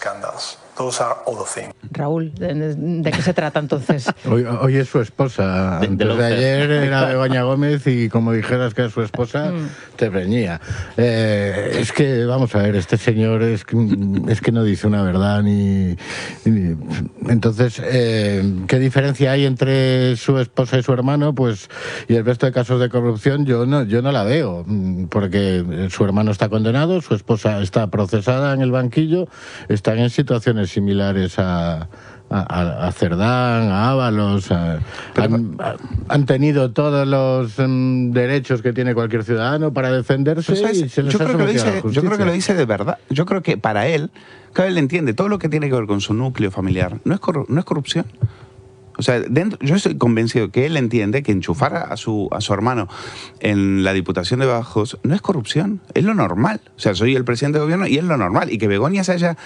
[SPEAKER 2] Raúl, ¿de qué se trata entonces?
[SPEAKER 7] Hoy es su esposa. Antes de ayer era Begoña Gómez y como dijeras que era su esposa, te reñía. Es que, vamos a ver, este señor es que no dice una verdad ni... Entonces, ¿qué diferencia hay entre su esposa y su hermano? Pues, y el resto de casos de corrupción yo no la veo, porque su hermano está condenado, su esposa está procesada en el banquillo, están en situaciones similares a Cerdán, a Ábalos, han tenido todos los derechos que tiene cualquier ciudadano para defenderse, y se les ha sometido a la justicia.
[SPEAKER 11] Yo creo que lo dice de verdad. Yo creo que para él, cada vez entiende todo lo que tiene que ver con su núcleo familiar. No es corrupción. O sea, yo estoy convencido que él entiende que enchufar a su hermano en la Diputación de Badajoz no es corrupción, es lo normal. O sea, soy el presidente de gobierno y es lo normal. Y que Begoña se haya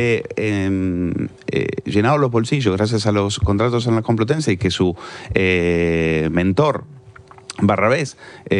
[SPEAKER 11] llenado los bolsillos gracias a los contratos en la Complutense, y que su mentor, Barrabés,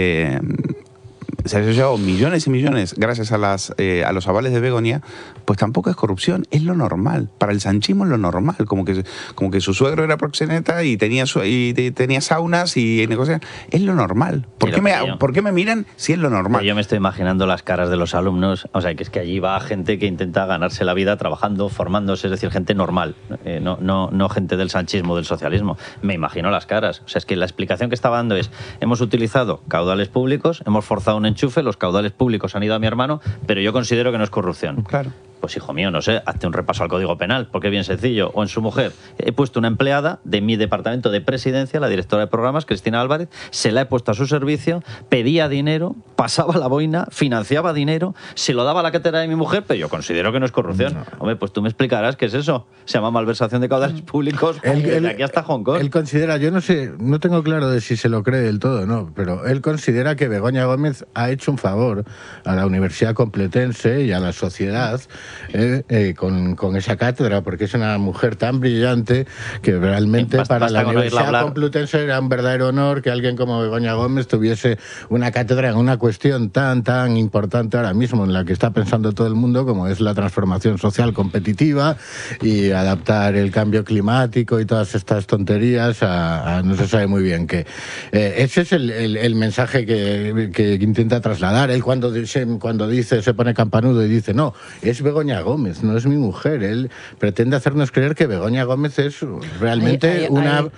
[SPEAKER 11] se haya llevado millones y millones gracias a los avales de Begoña, pues tampoco es corrupción, es lo normal. Para el sanchismo es lo normal, como que su suegro era proxeneta y tenía saunas y negocios. Es lo normal. ¿Por qué me miran si es lo normal?
[SPEAKER 8] Yo me estoy imaginando las caras de los alumnos, o sea, que es que allí va gente que intenta ganarse la vida trabajando, formándose, es decir, gente normal, no gente del sanchismo, del socialismo. Me imagino las caras. O sea, es que la explicación que estaba dando es: hemos utilizado caudales públicos, hemos forzado un enchufe, los caudales públicos han ido a mi hermano, pero yo considero que no es corrupción.
[SPEAKER 11] Claro.
[SPEAKER 8] Pues hijo mío, no sé, hazte un repaso al Código Penal, porque es bien sencillo. O en su mujer. He puesto una empleada de mi departamento de presidencia, la directora de programas, Cristina Álvarez, se la he puesto a su servicio, pedía dinero, pasaba la boina, financiaba dinero, se lo daba a la cátedra de mi mujer, pero yo considero que no es corrupción. No. Hombre, pues tú me explicarás qué es eso. Se llama malversación de caudales públicos de aquí hasta Hong Kong.
[SPEAKER 7] Él considera, yo no sé, no tengo claro de si se lo cree del todo, no, pero él considera que Begoña Gómez ha hecho un favor a la Universidad Complutense y a la sociedad con esa cátedra, porque es una mujer tan brillante que realmente para la Universidad Complutense era un verdadero honor que alguien como Begoña Gómez tuviese una cátedra en una cuestión tan importante ahora mismo, en la que está pensando todo el mundo, como es la transformación social competitiva y adaptar el cambio climático y todas estas tonterías a no se sabe muy bien qué. Ese es el mensaje que intenta trasladar. Él cuando dice, se pone campanudo y dice, no, es Begoña Gómez, no es mi mujer. Él pretende hacernos creer que Begoña Gómez es realmente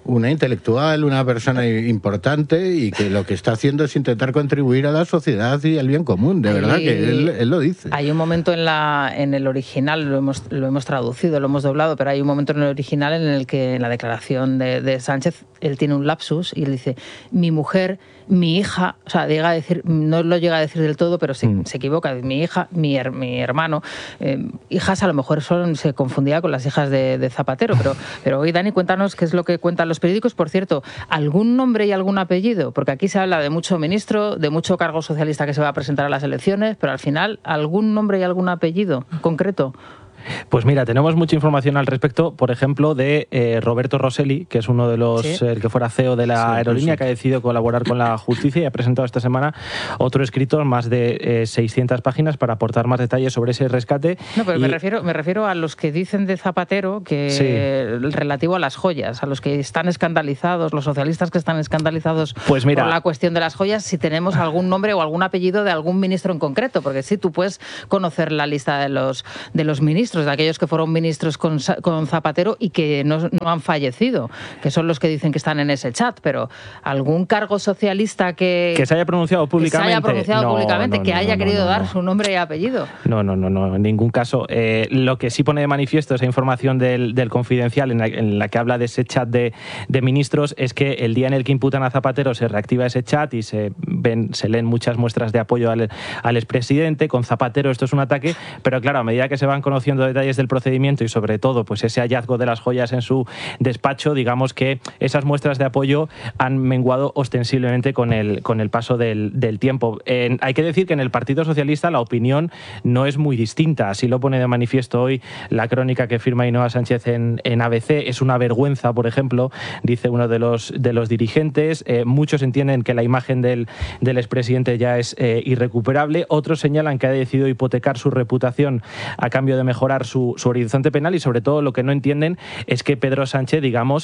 [SPEAKER 7] una intelectual, una persona importante y que lo que está haciendo es intentar contribuir a la sociedad y al bien común, de verdad que él lo dice.
[SPEAKER 2] Hay un momento en el original, lo hemos traducido, lo hemos doblado, pero hay un momento en el original en el que en la declaración de Sánchez él tiene un lapsus y él dice, mi mujer, mi hija, o sea, llega a decir, no lo llega a decir del todo, pero se equivoca, mi hija, mi hermano, hijas a lo mejor se confundía con las hijas de Zapatero, pero hoy, Dani, cuéntanos qué es lo que cuentan los periódicos. Por cierto, ¿algún nombre y algún apellido? Porque aquí se habla de mucho ministro, de mucho cargo socialista que se va a presentar a las elecciones, pero al final, ¿algún nombre y algún apellido concreto?
[SPEAKER 9] Pues mira, tenemos mucha información al respecto, por ejemplo, de Roberto Rosselli, que es uno de los, el que fuera CEO de la aerolínea, que ha decidido colaborar con la justicia y ha presentado esta semana otro escrito, más de 600 páginas, para aportar más detalles sobre ese rescate.
[SPEAKER 2] No, pero me refiero a los que dicen de Zapatero, que relativo a las joyas, a los que están escandalizados, los socialistas que están escandalizados por la cuestión de las joyas, si tenemos algún nombre o algún apellido de algún ministro en concreto, porque sí, tú puedes conocer la lista de los ministros, de aquellos que fueron ministros con Zapatero y que no han fallecido, que son los que dicen que están en ese chat, pero algún cargo socialista que
[SPEAKER 9] se haya pronunciado públicamente,
[SPEAKER 2] que haya querido dar su nombre y apellido.
[SPEAKER 9] No, en ningún caso. Lo que sí pone de manifiesto esa información del Confidencial en la que habla de ese chat de ministros es que el día en el que imputan a Zapatero se reactiva ese chat y se leen muchas muestras de apoyo al expresidente. Con Zapatero esto es un ataque, pero claro, a medida que se van conociendo detalles del procedimiento y sobre todo pues ese hallazgo de las joyas en su despacho, digamos que esas muestras de apoyo han menguado ostensiblemente con el paso del tiempo. Hay que decir que en el Partido Socialista la opinión no es muy distinta, así lo pone de manifiesto hoy la crónica que firma Ainhoa Sánchez en ABC. Es una vergüenza, por ejemplo, dice uno de los dirigentes. Muchos entienden que la imagen del expresidente ya es irrecuperable, otros señalan que ha decidido hipotecar su reputación a cambio de mejorar su horizonte penal, y sobre todo lo que no entienden es que Pedro Sánchez, digamos,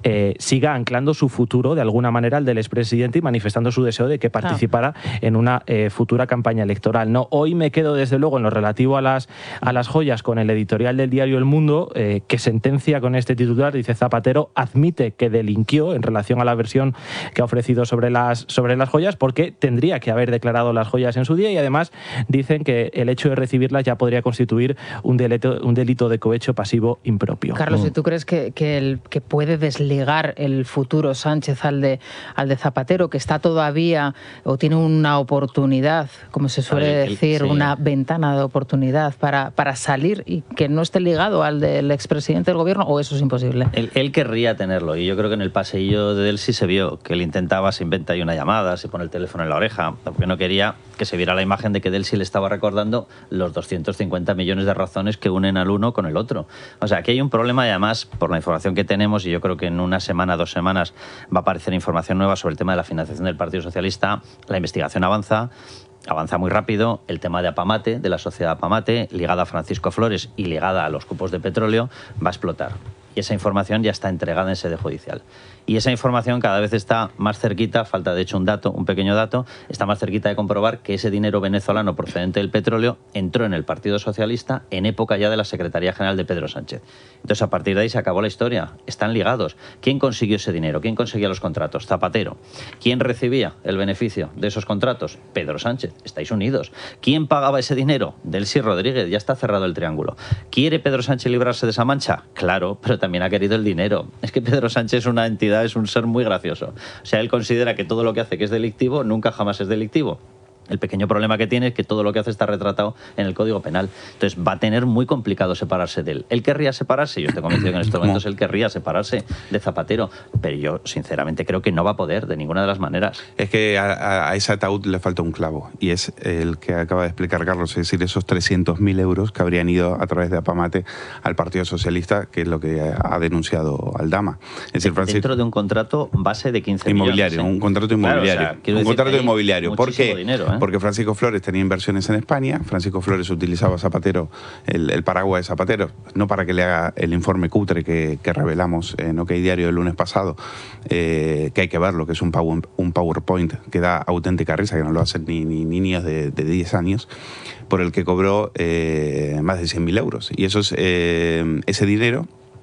[SPEAKER 9] siga anclando su futuro de alguna manera al del expresidente y manifestando su deseo de que participara en una futura campaña electoral. No, hoy me quedo desde luego en lo relativo a las joyas con el editorial del diario El Mundo, que sentencia con este titular, dice: Zapatero admite que delinquió en relación a la versión que ha ofrecido sobre las joyas, porque tendría que haber declarado las joyas en su día, y además dicen que el hecho de recibirlas ya podría constituir un delito de cohecho pasivo impropio.
[SPEAKER 2] Carlos, ¿y tú crees que puede desligar el futuro Sánchez al de Zapatero, que está todavía o tiene una oportunidad, como se suele decir, una ventana de oportunidad para salir y que no esté ligado al del expresidente del gobierno, o eso es imposible?
[SPEAKER 8] Él querría tenerlo, y yo creo que en el pasillo de Delsi se vio que él intentaba, se inventa ahí una llamada, se pone el teléfono en la oreja, porque no quería que se viera la imagen de que Delsi le estaba recordando los 250 millones de razones que unen al uno con el otro. O sea, aquí hay un problema, y además, por la información que tenemos, y yo creo que en una semana, 2 semanas, va a aparecer información nueva sobre el tema de la financiación del Partido Socialista. La investigación avanza muy rápido. El tema de Apamate, de la sociedad Apamate, ligada a Francisco Flores y ligada a los cupos de petróleo, va a explotar. Y esa información ya está entregada en sede judicial. Y esa información cada vez está más cerquita, falta de hecho un pequeño dato, está más cerquita de comprobar que ese dinero venezolano procedente del petróleo entró en el Partido Socialista en época ya de la Secretaría General de Pedro Sánchez. Entonces, a partir de ahí se acabó la historia. Están ligados. ¿Quién consiguió ese dinero? ¿Quién conseguía los contratos? Zapatero. ¿Quién recibía el beneficio de esos contratos? Pedro Sánchez. Estáis unidos. ¿Quién pagaba ese dinero? Delcy Rodríguez. Ya está cerrado el triángulo. ¿Quiere Pedro Sánchez librarse de esa mancha? Claro, pero también ha querido el dinero. Es que Pedro Sánchez es una entidad, es un ser muy gracioso. O sea, él considera que todo lo que hace que es delictivo nunca jamás es delictivo. El pequeño problema que tiene es que todo lo que hace está retratado en el Código Penal. Entonces va a tener muy complicado separarse de él. Él querría separarse, yo estoy convencido que en estos momentos él querría separarse de Zapatero, pero yo sinceramente creo que no va a poder de ninguna de las maneras.
[SPEAKER 11] Es que a ese ataúd le falta un clavo, y es el que acaba de explicar Carlos, es decir, esos 300.000 euros que habrían ido a través de Apamate al Partido Socialista, que es lo que ha denunciado Aldama. Es decir,
[SPEAKER 8] dentro de un contrato base de 15
[SPEAKER 11] inmobiliario,
[SPEAKER 8] millones.
[SPEAKER 11] Un contrato inmobiliario.
[SPEAKER 8] Claro, o sea,
[SPEAKER 11] un contrato inmobiliario. ¿Por qué?
[SPEAKER 8] Dinero,
[SPEAKER 11] Porque Francisco Flores tenía inversiones en España. Francisco Flores utilizaba Zapatero, el paraguas de Zapatero, no para que le haga el informe cutre que revelamos en OK Diario el lunes pasado, que hay que verlo, que es un PowerPoint que da auténtica risa, que no lo hacen ni niños de 10 años, por el que cobró más de 100.000 euros. Y eso es, ese dinero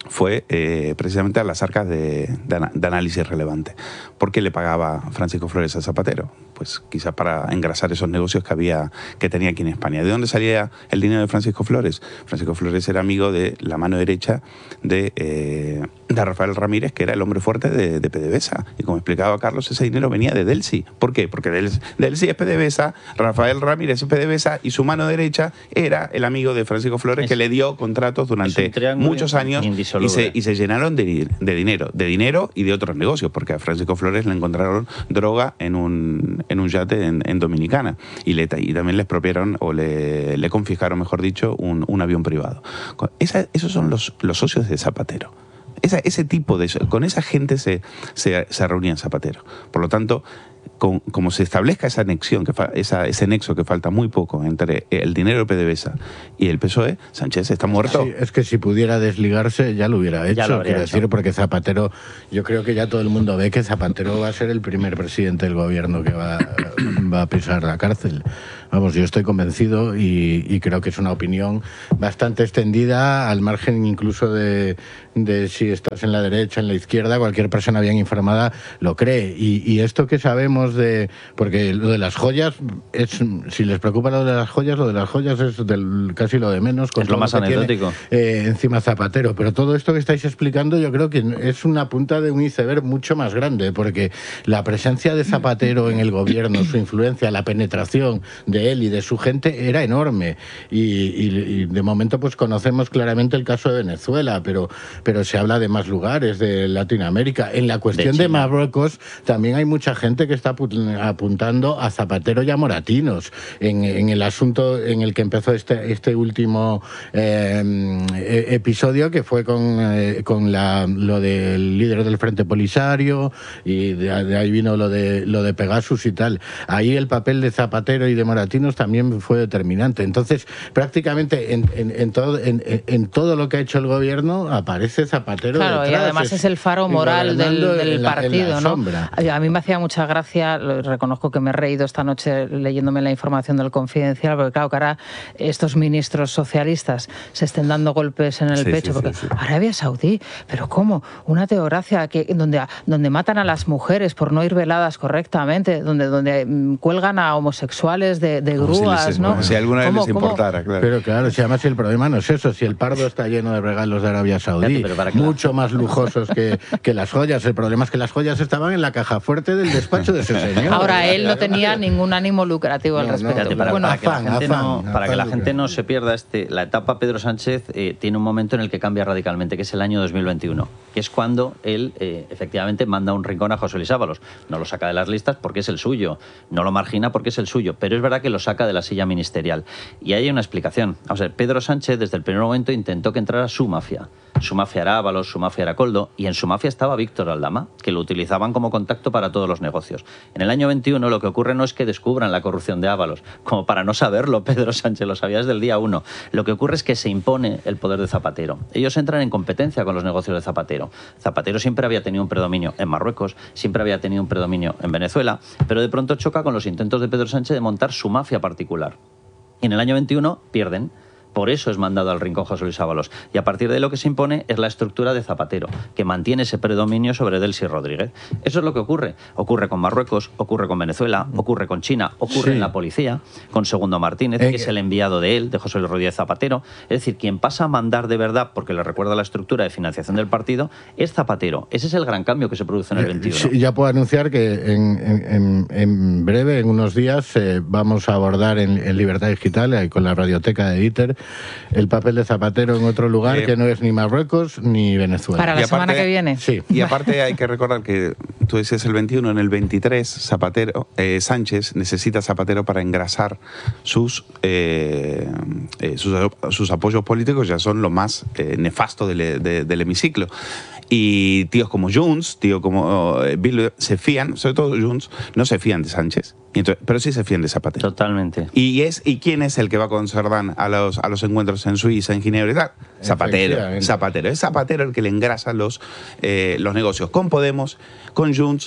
[SPEAKER 11] fue precisamente a las arcas de análisis relevante. ¿Por qué le pagaba Francisco Flores a Zapatero? Pues quizás para engrasar esos negocios que tenía aquí en España. ¿De dónde salía el dinero de Francisco Flores? Francisco Flores era amigo de la mano derecha de Rafael Ramírez, que era el hombre fuerte de PDVSA. Y como explicaba Carlos, ese dinero venía de Delcy. ¿Por qué? Porque Delcy es PDVSA, Rafael Ramírez es PDVSA y su mano derecha era el amigo de Francisco Flores, que le dio contratos durante muchos años y se llenaron de dinero y de otros negocios, porque a Francisco Flores le encontraron droga en un yate en Dominicana y también le expropiaron o le confiscaron, mejor dicho, un avión privado. Esos son los socios de Zapatero. Ese tipo con esa gente se reunía en Zapatero. Por lo tanto, como se establezca esa anexión, ese nexo que falta muy poco entre el dinero de PDVSA y el PSOE, Sánchez está muerto.
[SPEAKER 7] Sí, es que si pudiera desligarse ya lo hubiera hecho, quiero decir, porque Zapatero, yo creo que ya todo el mundo ve que Zapatero va a ser el primer presidente del gobierno que va a pisar la cárcel. Vamos, yo estoy convencido y creo que es una opinión bastante extendida, al margen incluso de si estás en la derecha, en la izquierda, cualquier persona bien informada lo cree. Y esto que sabemos porque lo de las joyas, si les preocupa lo de las joyas es casi lo de menos.
[SPEAKER 8] Es lo más anecdótico.
[SPEAKER 7] Encima Zapatero. Pero todo esto que estáis explicando yo creo que es una punta de un iceberg mucho más grande, porque la presencia de Zapatero en el gobierno, su influencia, la penetración de él y de su gente era enorme. Y de momento pues conocemos claramente el caso de Venezuela, pero se habla de más lugares, de Latinoamérica. En la cuestión de Marruecos también hay mucha gente que está apuntando a Zapatero y a Moratinos en el asunto en el que empezó este último episodio, que fue con lo del líder del Frente Polisario, y de ahí vino lo de Pegasus y tal. Ahí el papel de Zapatero y de Moratinos también fue determinante. Entonces, prácticamente en todo lo que ha hecho el gobierno aparece Zapatero.
[SPEAKER 2] Claro,
[SPEAKER 7] detrás,
[SPEAKER 2] y además es el faro moral del partido, ¿no?
[SPEAKER 7] Sombra.
[SPEAKER 2] A mí me hacía mucha gracia, reconozco que me he reído esta noche leyéndome la información del Confidencial, porque claro, que ahora estos ministros socialistas se estén dando golpes en el pecho, porque Arabia Saudí, pero ¿cómo? Una teocracia donde matan a las mujeres por no ir veladas correctamente, donde cuelgan a homosexuales de grúas, ¿no?
[SPEAKER 11] Si a alguna vez les importara, claro.
[SPEAKER 7] Pero claro, si además el problema no es eso, si el Pardo está lleno de regalos de Arabia Saudí, mucho más lujosos que las joyas. El problema es que las joyas estaban en la caja fuerte del despacho de ese señor.
[SPEAKER 2] Ahora, él no tenía ningún ánimo lucrativo al respecto.
[SPEAKER 8] Para que la gente no se pierda, la etapa Pedro Sánchez tiene un momento en el que cambia radicalmente, que es el año 2021, que es cuando él efectivamente manda un rincón a José Luis Ábalos. No lo saca de las listas porque es el suyo, no lo margina porque es el suyo, pero es verdad que lo saca de la silla ministerial. Y hay una explicación. O sea, Pedro Sánchez desde el primer momento intentó que entrara su mafia. Su mafia era Ábalos, su mafia era Koldo, y en su mafia estaba Víctor Aldama, que lo utilizaban como contacto para todos los negocios. En el año 21 lo que ocurre no es que descubran la corrupción de Ábalos, como para no saberlo, Pedro Sánchez lo sabía desde el día 1. Lo que ocurre es que se impone el poder de Zapatero. Ellos entran en competencia con los negocios de Zapatero. Zapatero siempre había tenido un predominio en Marruecos, siempre había tenido un predominio en Venezuela, pero de pronto choca con los intentos de Pedro Sánchez de montar su mafia particular. Y en el año 21 pierden. Por eso es mandado al rincón José Luis Ábalos. Y a partir de lo que se impone es la estructura de Zapatero, que mantiene ese predominio sobre Delcy Rodríguez. Eso es lo que ocurre. Ocurre con Marruecos, ocurre con Venezuela, ocurre con China, ocurre en la policía, con Segundo Martínez, que es el enviado de él, de José Luis Rodríguez Zapatero. Es decir, quien pasa a mandar de verdad, porque le recuerda la estructura de financiación del partido, es Zapatero. Ese es el gran cambio que se produce en el 21.
[SPEAKER 7] Sí, ya puedo anunciar que en breve, en unos días, vamos a abordar en Libertad Digital, con la radioteca de Dieter, el papel de Zapatero en otro lugar que no es ni Marruecos ni Venezuela.
[SPEAKER 2] Para la semana que viene.
[SPEAKER 7] Sí.
[SPEAKER 11] Y aparte hay que recordar que tú decías el 21, en el 23 Sánchez necesita Zapatero para engrasar sus apoyos políticos, ya son lo más nefasto del hemiciclo. Y tíos como Junts, tíos como Bildu, se fían, sobre todo Junts, no se fían de Sánchez, pero sí se fían de Zapatero.
[SPEAKER 8] Totalmente.
[SPEAKER 11] ¿Y quién es el que va con Cerdán a los encuentros en Suiza, en Ginebra y tal? Zapatero. Es Zapatero el que le engrasa los negocios con Podemos, con Junts,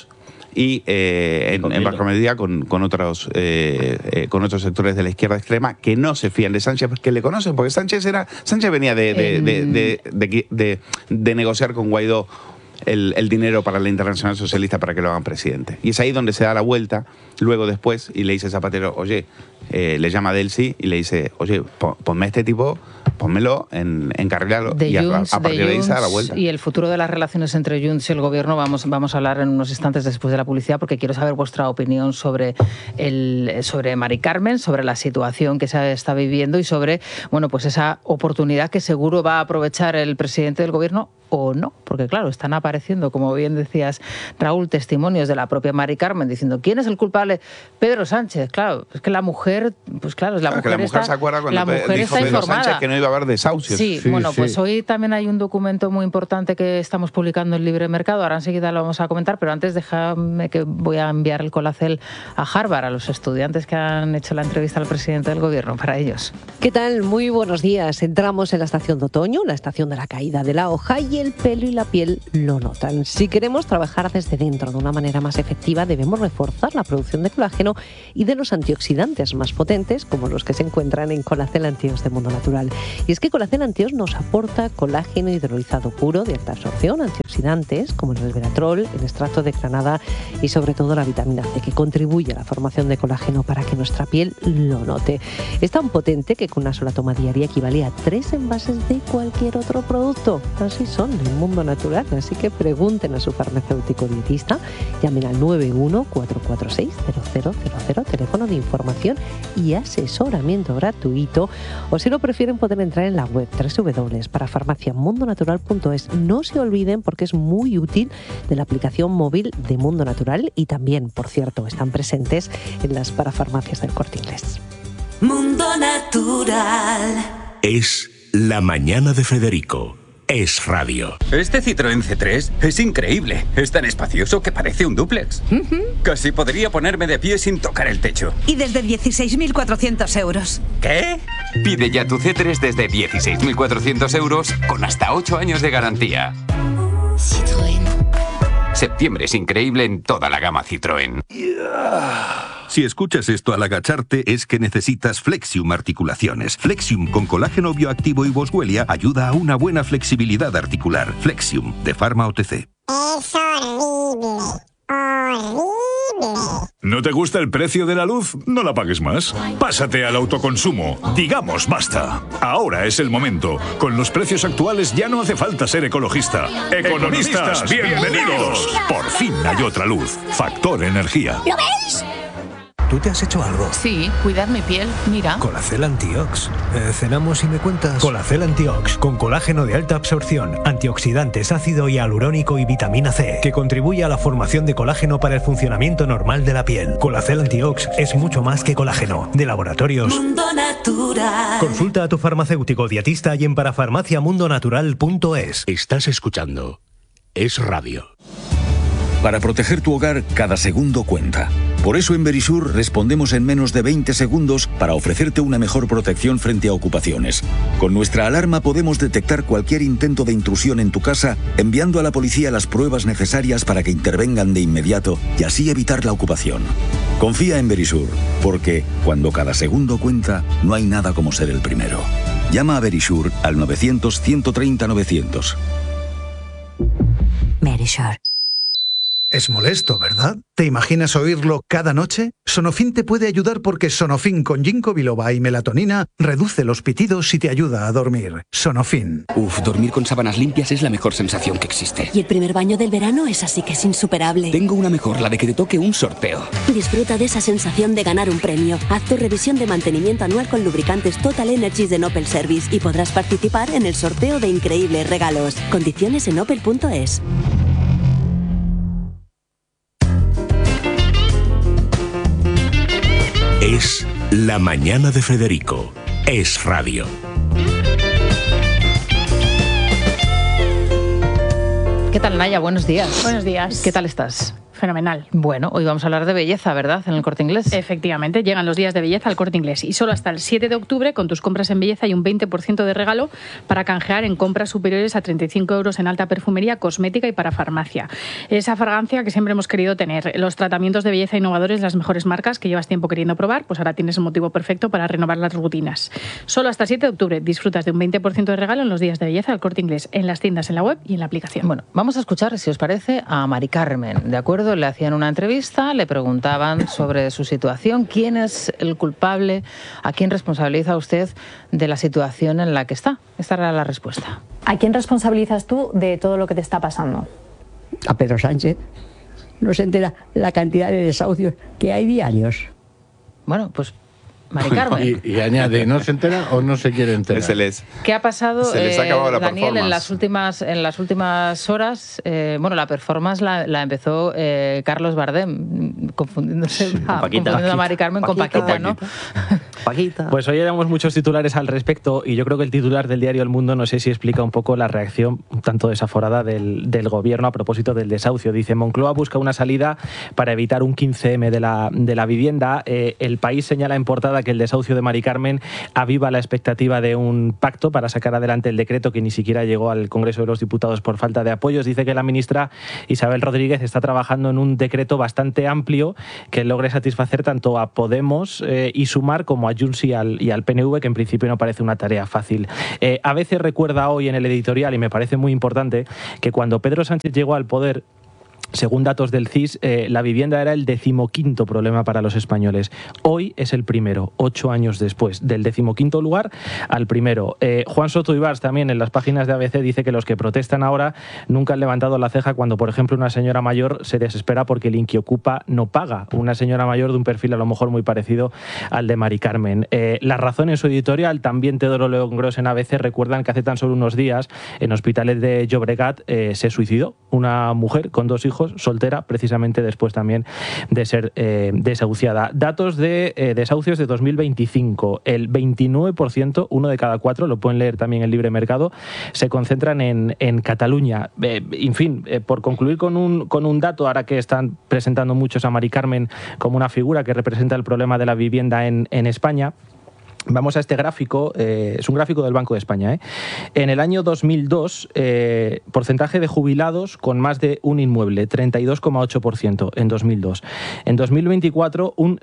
[SPEAKER 11] y en baja medida con otros sectores de la izquierda extrema que no se fían de Sánchez, porque le conocen, porque Sánchez venía de negociar con Guaidó el dinero para la Internacional Socialista para que lo hagan presidente. Y es ahí donde se da la vuelta, luego después, y le dice Zapatero, oye, le llama a Delcy y le dice, oye, ponme a este tipo, pónmelo, encarrilalo, y a partir de ahí se da la vuelta.
[SPEAKER 2] Y el futuro de las relaciones entre Junts y el Gobierno vamos a hablar en unos instantes después de la publicidad, porque quiero saber vuestra opinión sobre Mari Carmen, sobre la situación que se está viviendo y sobre, bueno, pues esa oportunidad que seguro va a aprovechar el presidente del Gobierno o no, porque claro, están apareciendo, como bien decías, Raúl, testimonios de la propia Mari Carmen diciendo ¿quién es el culpable? Pedro Sánchez. Claro, es que la mujer, pues claro, la mujer
[SPEAKER 11] se acuerda cuando dijo
[SPEAKER 2] está
[SPEAKER 11] Pedro Sánchez que no iba a haber desahucios.
[SPEAKER 2] Sí, bueno, pues hoy también hay un documento muy importante que estamos publicando en Libre Mercado, ahora enseguida lo vamos a comentar, pero antes déjame que voy a enviar el colacel a Harvard, a los estudiantes que han hecho la entrevista al presidente del Gobierno, para ellos.
[SPEAKER 10] ¿Qué tal? Muy buenos días. Entramos en la estación de otoño, la estación de la caída de la hoja, y el pelo y la piel lo notan. Si queremos trabajar desde dentro de una manera más efectiva, debemos reforzar la producción de colágeno y de los antioxidantes más potentes, como los que se encuentran en Colacel Antios de Mundo Natural. Y es que Colacel Antios nos aporta colágeno hidrolizado puro de alta absorción, antioxidantes como el resveratrol, el extracto de granada y sobre todo la vitamina C, que contribuye a la formación de colágeno para que nuestra piel lo note. Es tan potente que con una sola toma diaria equivale a 3 envases de cualquier otro producto. Así son en el mundo natural, así que pregunten a su farmacéutico dietista, llamen al 91-446-0000, teléfono de información y asesoramiento gratuito, o si lo prefieren pueden entrar en la web www.parafarmaciamundonatural.es. No se olviden, porque es muy útil, de la aplicación móvil de Mundo Natural, y también, por cierto, están presentes en las parafarmacias del Corte Inglés.
[SPEAKER 27] Mundo Natural. Es La Mañana de Federico. Es radio.
[SPEAKER 12] Este Citroën C3 es increíble. Es tan espacioso que parece un dúplex. Casi podría ponerme de pie sin tocar el techo.
[SPEAKER 13] Y desde 16.400 euros.
[SPEAKER 12] ¿Qué? Pide ya tu C3 desde 16.400 euros con hasta 8 años de garantía.
[SPEAKER 13] Citroën.
[SPEAKER 12] Septiembre es increíble en toda la gama Citroën.
[SPEAKER 14] Si escuchas esto al agacharte, es que necesitas Flexium Articulaciones. Flexium con colágeno bioactivo y boswellia ayuda a una buena flexibilidad articular. Flexium, de Pharma OTC.
[SPEAKER 15] Es horrible. Horrible.
[SPEAKER 4] ¿No te gusta el precio de la luz? No la pagues más. Pásate al autoconsumo. Digamos basta. Ahora es el momento. Con los precios actuales ya no hace falta ser ecologista. ¡Economistas, bienvenidos! Por fin hay otra luz. Factor Energía.
[SPEAKER 15] ¿Lo veis?
[SPEAKER 16] ¿Tú te has hecho algo?
[SPEAKER 17] Sí, cuidar mi piel, mira.
[SPEAKER 16] Colacel Antiox. Cenamos y me cuentas. Colacel Antiox, con colágeno de alta absorción, antioxidantes, ácido hialurónico y vitamina C, que contribuye a la formación de colágeno para el funcionamiento normal de la piel. Colacel Antiox es mucho más que colágeno. De Laboratorios
[SPEAKER 27] Mundo Natural.
[SPEAKER 16] Consulta a tu farmacéutico dietista y en parafarmaciamundonatural.es.
[SPEAKER 27] Estás escuchando Es Radio. Para proteger tu hogar, cada segundo cuenta. Por eso en Verisur respondemos en menos de 20 segundos para ofrecerte una mejor protección frente a ocupaciones. Con nuestra alarma podemos detectar cualquier intento de intrusión en tu casa, enviando a la policía las pruebas necesarias para que intervengan de inmediato y así evitar la ocupación. Confía en Verisur, porque cuando cada segundo cuenta, no hay nada como ser el primero. Llama a Verisur al 900-130-900.
[SPEAKER 28] Verisur.
[SPEAKER 18] Es molesto, ¿verdad? ¿Te imaginas oírlo cada noche? Sonofin te puede ayudar porque Sonofin con ginkgo biloba y melatonina reduce los pitidos y te ayuda a dormir. Sonofin.
[SPEAKER 19] Dormir con sábanas limpias es la mejor sensación que existe.
[SPEAKER 28] Y el primer baño del verano es así que es insuperable.
[SPEAKER 19] Tengo una mejor, la de que te toque un sorteo.
[SPEAKER 28] Disfruta de esa sensación de ganar un premio. Haz tu revisión de mantenimiento anual con lubricantes Total Energies de Opel Service y podrás participar en el sorteo de increíbles regalos. Condiciones en opel.es.
[SPEAKER 27] Es La Mañana de Federico. Es radio.
[SPEAKER 2] ¿Qué tal, Naya? Buenos días.
[SPEAKER 30] Buenos días.
[SPEAKER 2] ¿Qué tal estás?
[SPEAKER 1] fenomenal.
[SPEAKER 2] Bueno, hoy vamos a hablar de belleza, ¿verdad? En el Corte Inglés.
[SPEAKER 1] Efectivamente, llegan los días de belleza al Corte Inglés y solo hasta el 7 de octubre con tus compras en belleza hay un 20% de regalo para canjear en compras superiores a 35 euros en alta perfumería, cosmética y para farmacia. Esa fragancia que siempre hemos querido tener. Los tratamientos de belleza innovadores, las mejores marcas que llevas tiempo queriendo probar, pues ahora tienes un motivo perfecto para renovar las rutinas. Solo hasta el 7 de octubre disfrutas de un 20% de regalo en los días de belleza al Corte Inglés, en las tiendas, en la web y en la aplicación.
[SPEAKER 2] Bueno, vamos a escuchar, si os parece, a Mari Carmen. ¿De acuerdo? Le hacían una entrevista, le preguntaban sobre su situación, quién es el culpable, a quién responsabiliza usted de la situación en la que está. Esta era la respuesta.
[SPEAKER 6] ¿A quién responsabilizas tú de todo lo que te está pasando?
[SPEAKER 20] A Pedro Sánchez. No se entera la cantidad de desahucios que hay diarios.
[SPEAKER 2] Bueno, pues Mari Carmen.
[SPEAKER 7] Y añade, ¿no se entera o no se quiere enterar?
[SPEAKER 2] ¿Qué ha pasado,
[SPEAKER 11] se les ha acabado la
[SPEAKER 2] Daniel, en las últimas horas? Bueno, la performance la empezó Carlos Bardem, confundiendo a Mari Carmen con Paquita, ¿no?
[SPEAKER 9] Paquita. Pues hoy éramos muchos titulares al respecto y yo creo que el titular del diario El Mundo, no sé si explica un poco la reacción un tanto desaforada del gobierno a propósito del desahucio. Dice, Moncloa busca una salida para evitar un 15M de la vivienda. El País señala en portada que el desahucio de Mari Carmen aviva la expectativa de un pacto para sacar adelante el decreto que ni siquiera llegó al Congreso de los Diputados por falta de apoyos. Dice que la ministra Isabel Rodríguez está trabajando en un decreto bastante amplio que logre satisfacer tanto a Podemos y Sumar como a Junts y al PNV, que en principio no parece una tarea fácil. A veces recuerda hoy en el editorial, y me parece muy importante, que cuando Pedro Sánchez llegó al poder, según datos del CIS, la vivienda era el 15º problema para los españoles. Hoy es el primero, 8 años después. Del 15º lugar al primero. Juan Soto Ibars también en las páginas de ABC dice que los que protestan ahora nunca han levantado la ceja cuando, por ejemplo, una señora mayor se desespera porque el Inquiocupa no paga. Una señora mayor de un perfil a lo mejor muy parecido al de Mari Carmen. La Razón en su editorial, también Teodoro León Gros en ABC, recuerdan que hace tan solo unos días en Hospitalet de Llobregat se suicidó una mujer con 2 hijos, soltera, precisamente después también de ser desahuciada. Datos de desahucios de 2025. El 29%, 1 de cada 4, lo pueden leer también en Libre Mercado, se concentran en Cataluña. En fin, por concluir con un dato, ahora que están presentando muchos a Mari Carmen como una figura que representa el problema de la vivienda en España, vamos a este gráfico, es un gráfico del Banco de España. En el año 2002, porcentaje de jubilados con más de un inmueble, 32,8% en 2002. En 2024, un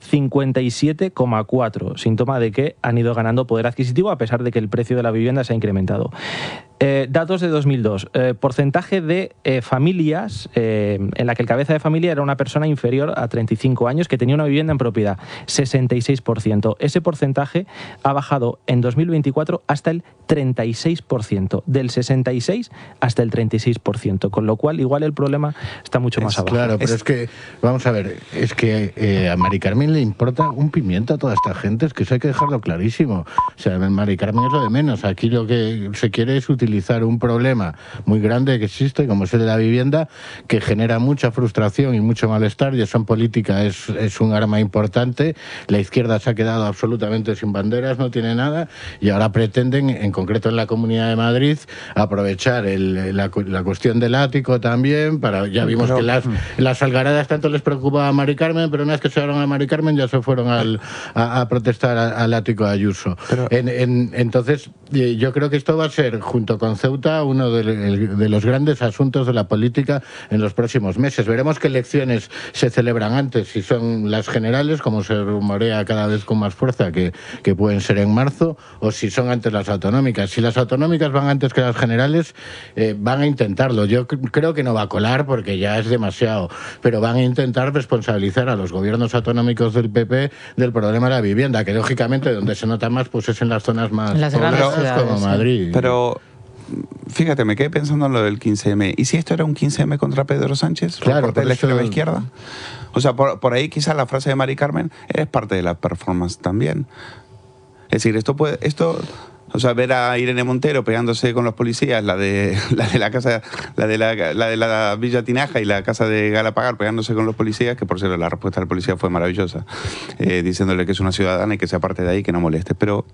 [SPEAKER 9] 57,4%, síntoma de que han ido ganando poder adquisitivo a pesar de que el precio de la vivienda se ha incrementado. Datos de 2002, porcentaje de familias en la que el cabeza de familia era una persona inferior a 35 años que tenía una vivienda en propiedad, 66%. Ese porcentaje ha bajado en 2024 hasta el 36%, del 66 hasta el 36%, con lo cual igual el problema está mucho más abajo.
[SPEAKER 7] Claro, pero es que, vamos a ver, es que a Mari Carmen le importa un pimiento a toda esta gente, es que eso hay que dejarlo clarísimo. O sea, Mari Carmen es lo de menos, aquí lo que se quiere es utilizar un problema muy grande que existe, como es el de la vivienda, que genera mucha frustración y mucho malestar, y eso en política es un arma importante. La izquierda se ha quedado absolutamente sin banderas, no tiene nada, y ahora pretenden, en concreto en la Comunidad de Madrid, aprovechar la cuestión del ático también, ya vimos que las algaradas tanto les preocupaba a Mari Carmen, pero una vez que se fueron a Mari Carmen ya se fueron a protestar al ático de Ayuso. Entonces, yo creo que esto va a ser, junto con Ceuta, uno de los grandes asuntos de la política en los próximos meses. Veremos qué elecciones se celebran antes, si son las generales, como se rumorea cada vez con más fuerza que pueden ser en marzo, o si son antes las autonómicas. Si las autonómicas van antes que las generales, van a intentarlo. Yo creo que no va a colar porque ya es demasiado, pero van a intentar responsabilizar a los gobiernos autonómicos del PP del problema de la vivienda, que lógicamente donde se nota más pues es en las zonas más pobladas como Madrid.
[SPEAKER 11] Pero fíjate, me quedé pensando en lo del 15M. ¿Y si esto era un 15M contra Pedro Sánchez?
[SPEAKER 7] Claro,
[SPEAKER 11] de la extrema izquierda. O sea, por ahí quizás la frase de Mari Carmen es parte de la performance también. Es decir, o sea, ver a Irene Montero pegándose con los policías, la de la Villa Tinaja y la casa de Galapagar pegándose con los policías, que por cierto la respuesta del policía fue maravillosa, diciéndole que es una ciudadana y que sea parte de ahí, que no moleste. Pero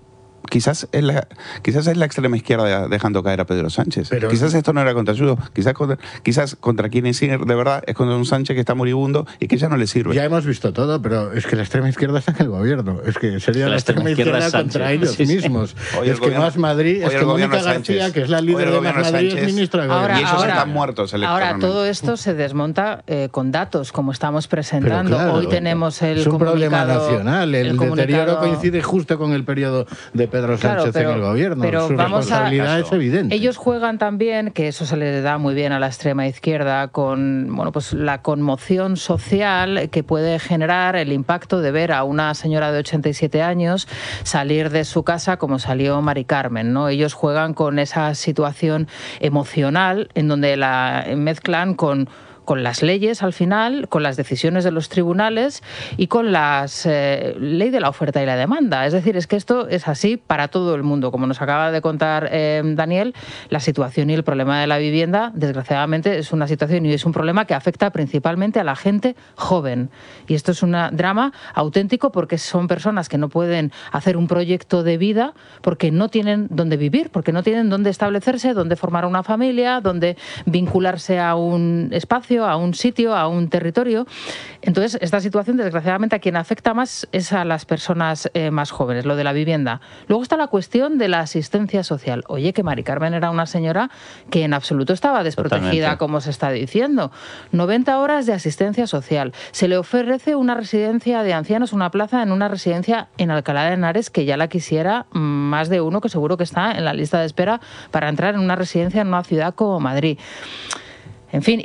[SPEAKER 11] quizás es la extrema izquierda dejando caer a Pedro Sánchez. Pero quizás esto no era contra Ayuso, quizás contra quienes siguen de verdad es contra un Sánchez que está moribundo y que ya no le sirve.
[SPEAKER 7] Ya hemos visto todo, pero es que la extrema izquierda está en el gobierno. Es que sería la extrema izquierda contra ellos mismos. Es que Más Madrid, es que Mónica García, que es la líder de Más Madrid, es ministra de Gobierno.
[SPEAKER 11] Y esos están muertos electoralmente.
[SPEAKER 2] Ahora, todo esto se desmonta con datos, como estamos presentando.
[SPEAKER 7] Claro,
[SPEAKER 2] hoy tenemos el
[SPEAKER 7] es un problema
[SPEAKER 2] comunicado
[SPEAKER 7] nacional. El deterioro coincide justo con el periodo de Pedro Sánchez en el gobierno.
[SPEAKER 2] Pero
[SPEAKER 7] su responsabilidad es evidente.
[SPEAKER 2] Ellos juegan también, que eso se les da muy bien a la extrema izquierda, con pues la conmoción social que puede generar el impacto de ver a una señora de 87 años salir de su casa como salió Mari Carmen, ¿no? Ellos juegan con esa situación emocional en donde la mezclan con las leyes al final, con las decisiones de los tribunales y con las ley de la oferta y la demanda. Es decir, es que esto es así para todo el mundo. Como nos acaba de contar Daniel, la situación y el problema de la vivienda, desgraciadamente, es una situación y es un problema que afecta principalmente a la gente joven. Y esto es un drama auténtico porque son personas que no pueden hacer un proyecto de vida porque no tienen dónde vivir, porque no tienen dónde establecerse, dónde formar una familia, dónde vincularse a un espacio, a un sitio, a un territorio. Entonces, esta situación, desgraciadamente, a quien afecta más es a las personas más jóvenes, lo de la vivienda. Luego está la cuestión de la asistencia social. Oye, que Mari Carmen era una señora que en absoluto estaba desprotegida, totalmente, como se está diciendo. 90 horas de asistencia social. Se le ofrece una residencia de ancianos, una plaza en una residencia en Alcalá de Henares, que ya la quisiera más de uno, que seguro que está en la lista de espera para entrar en una residencia en una ciudad como Madrid. En fin.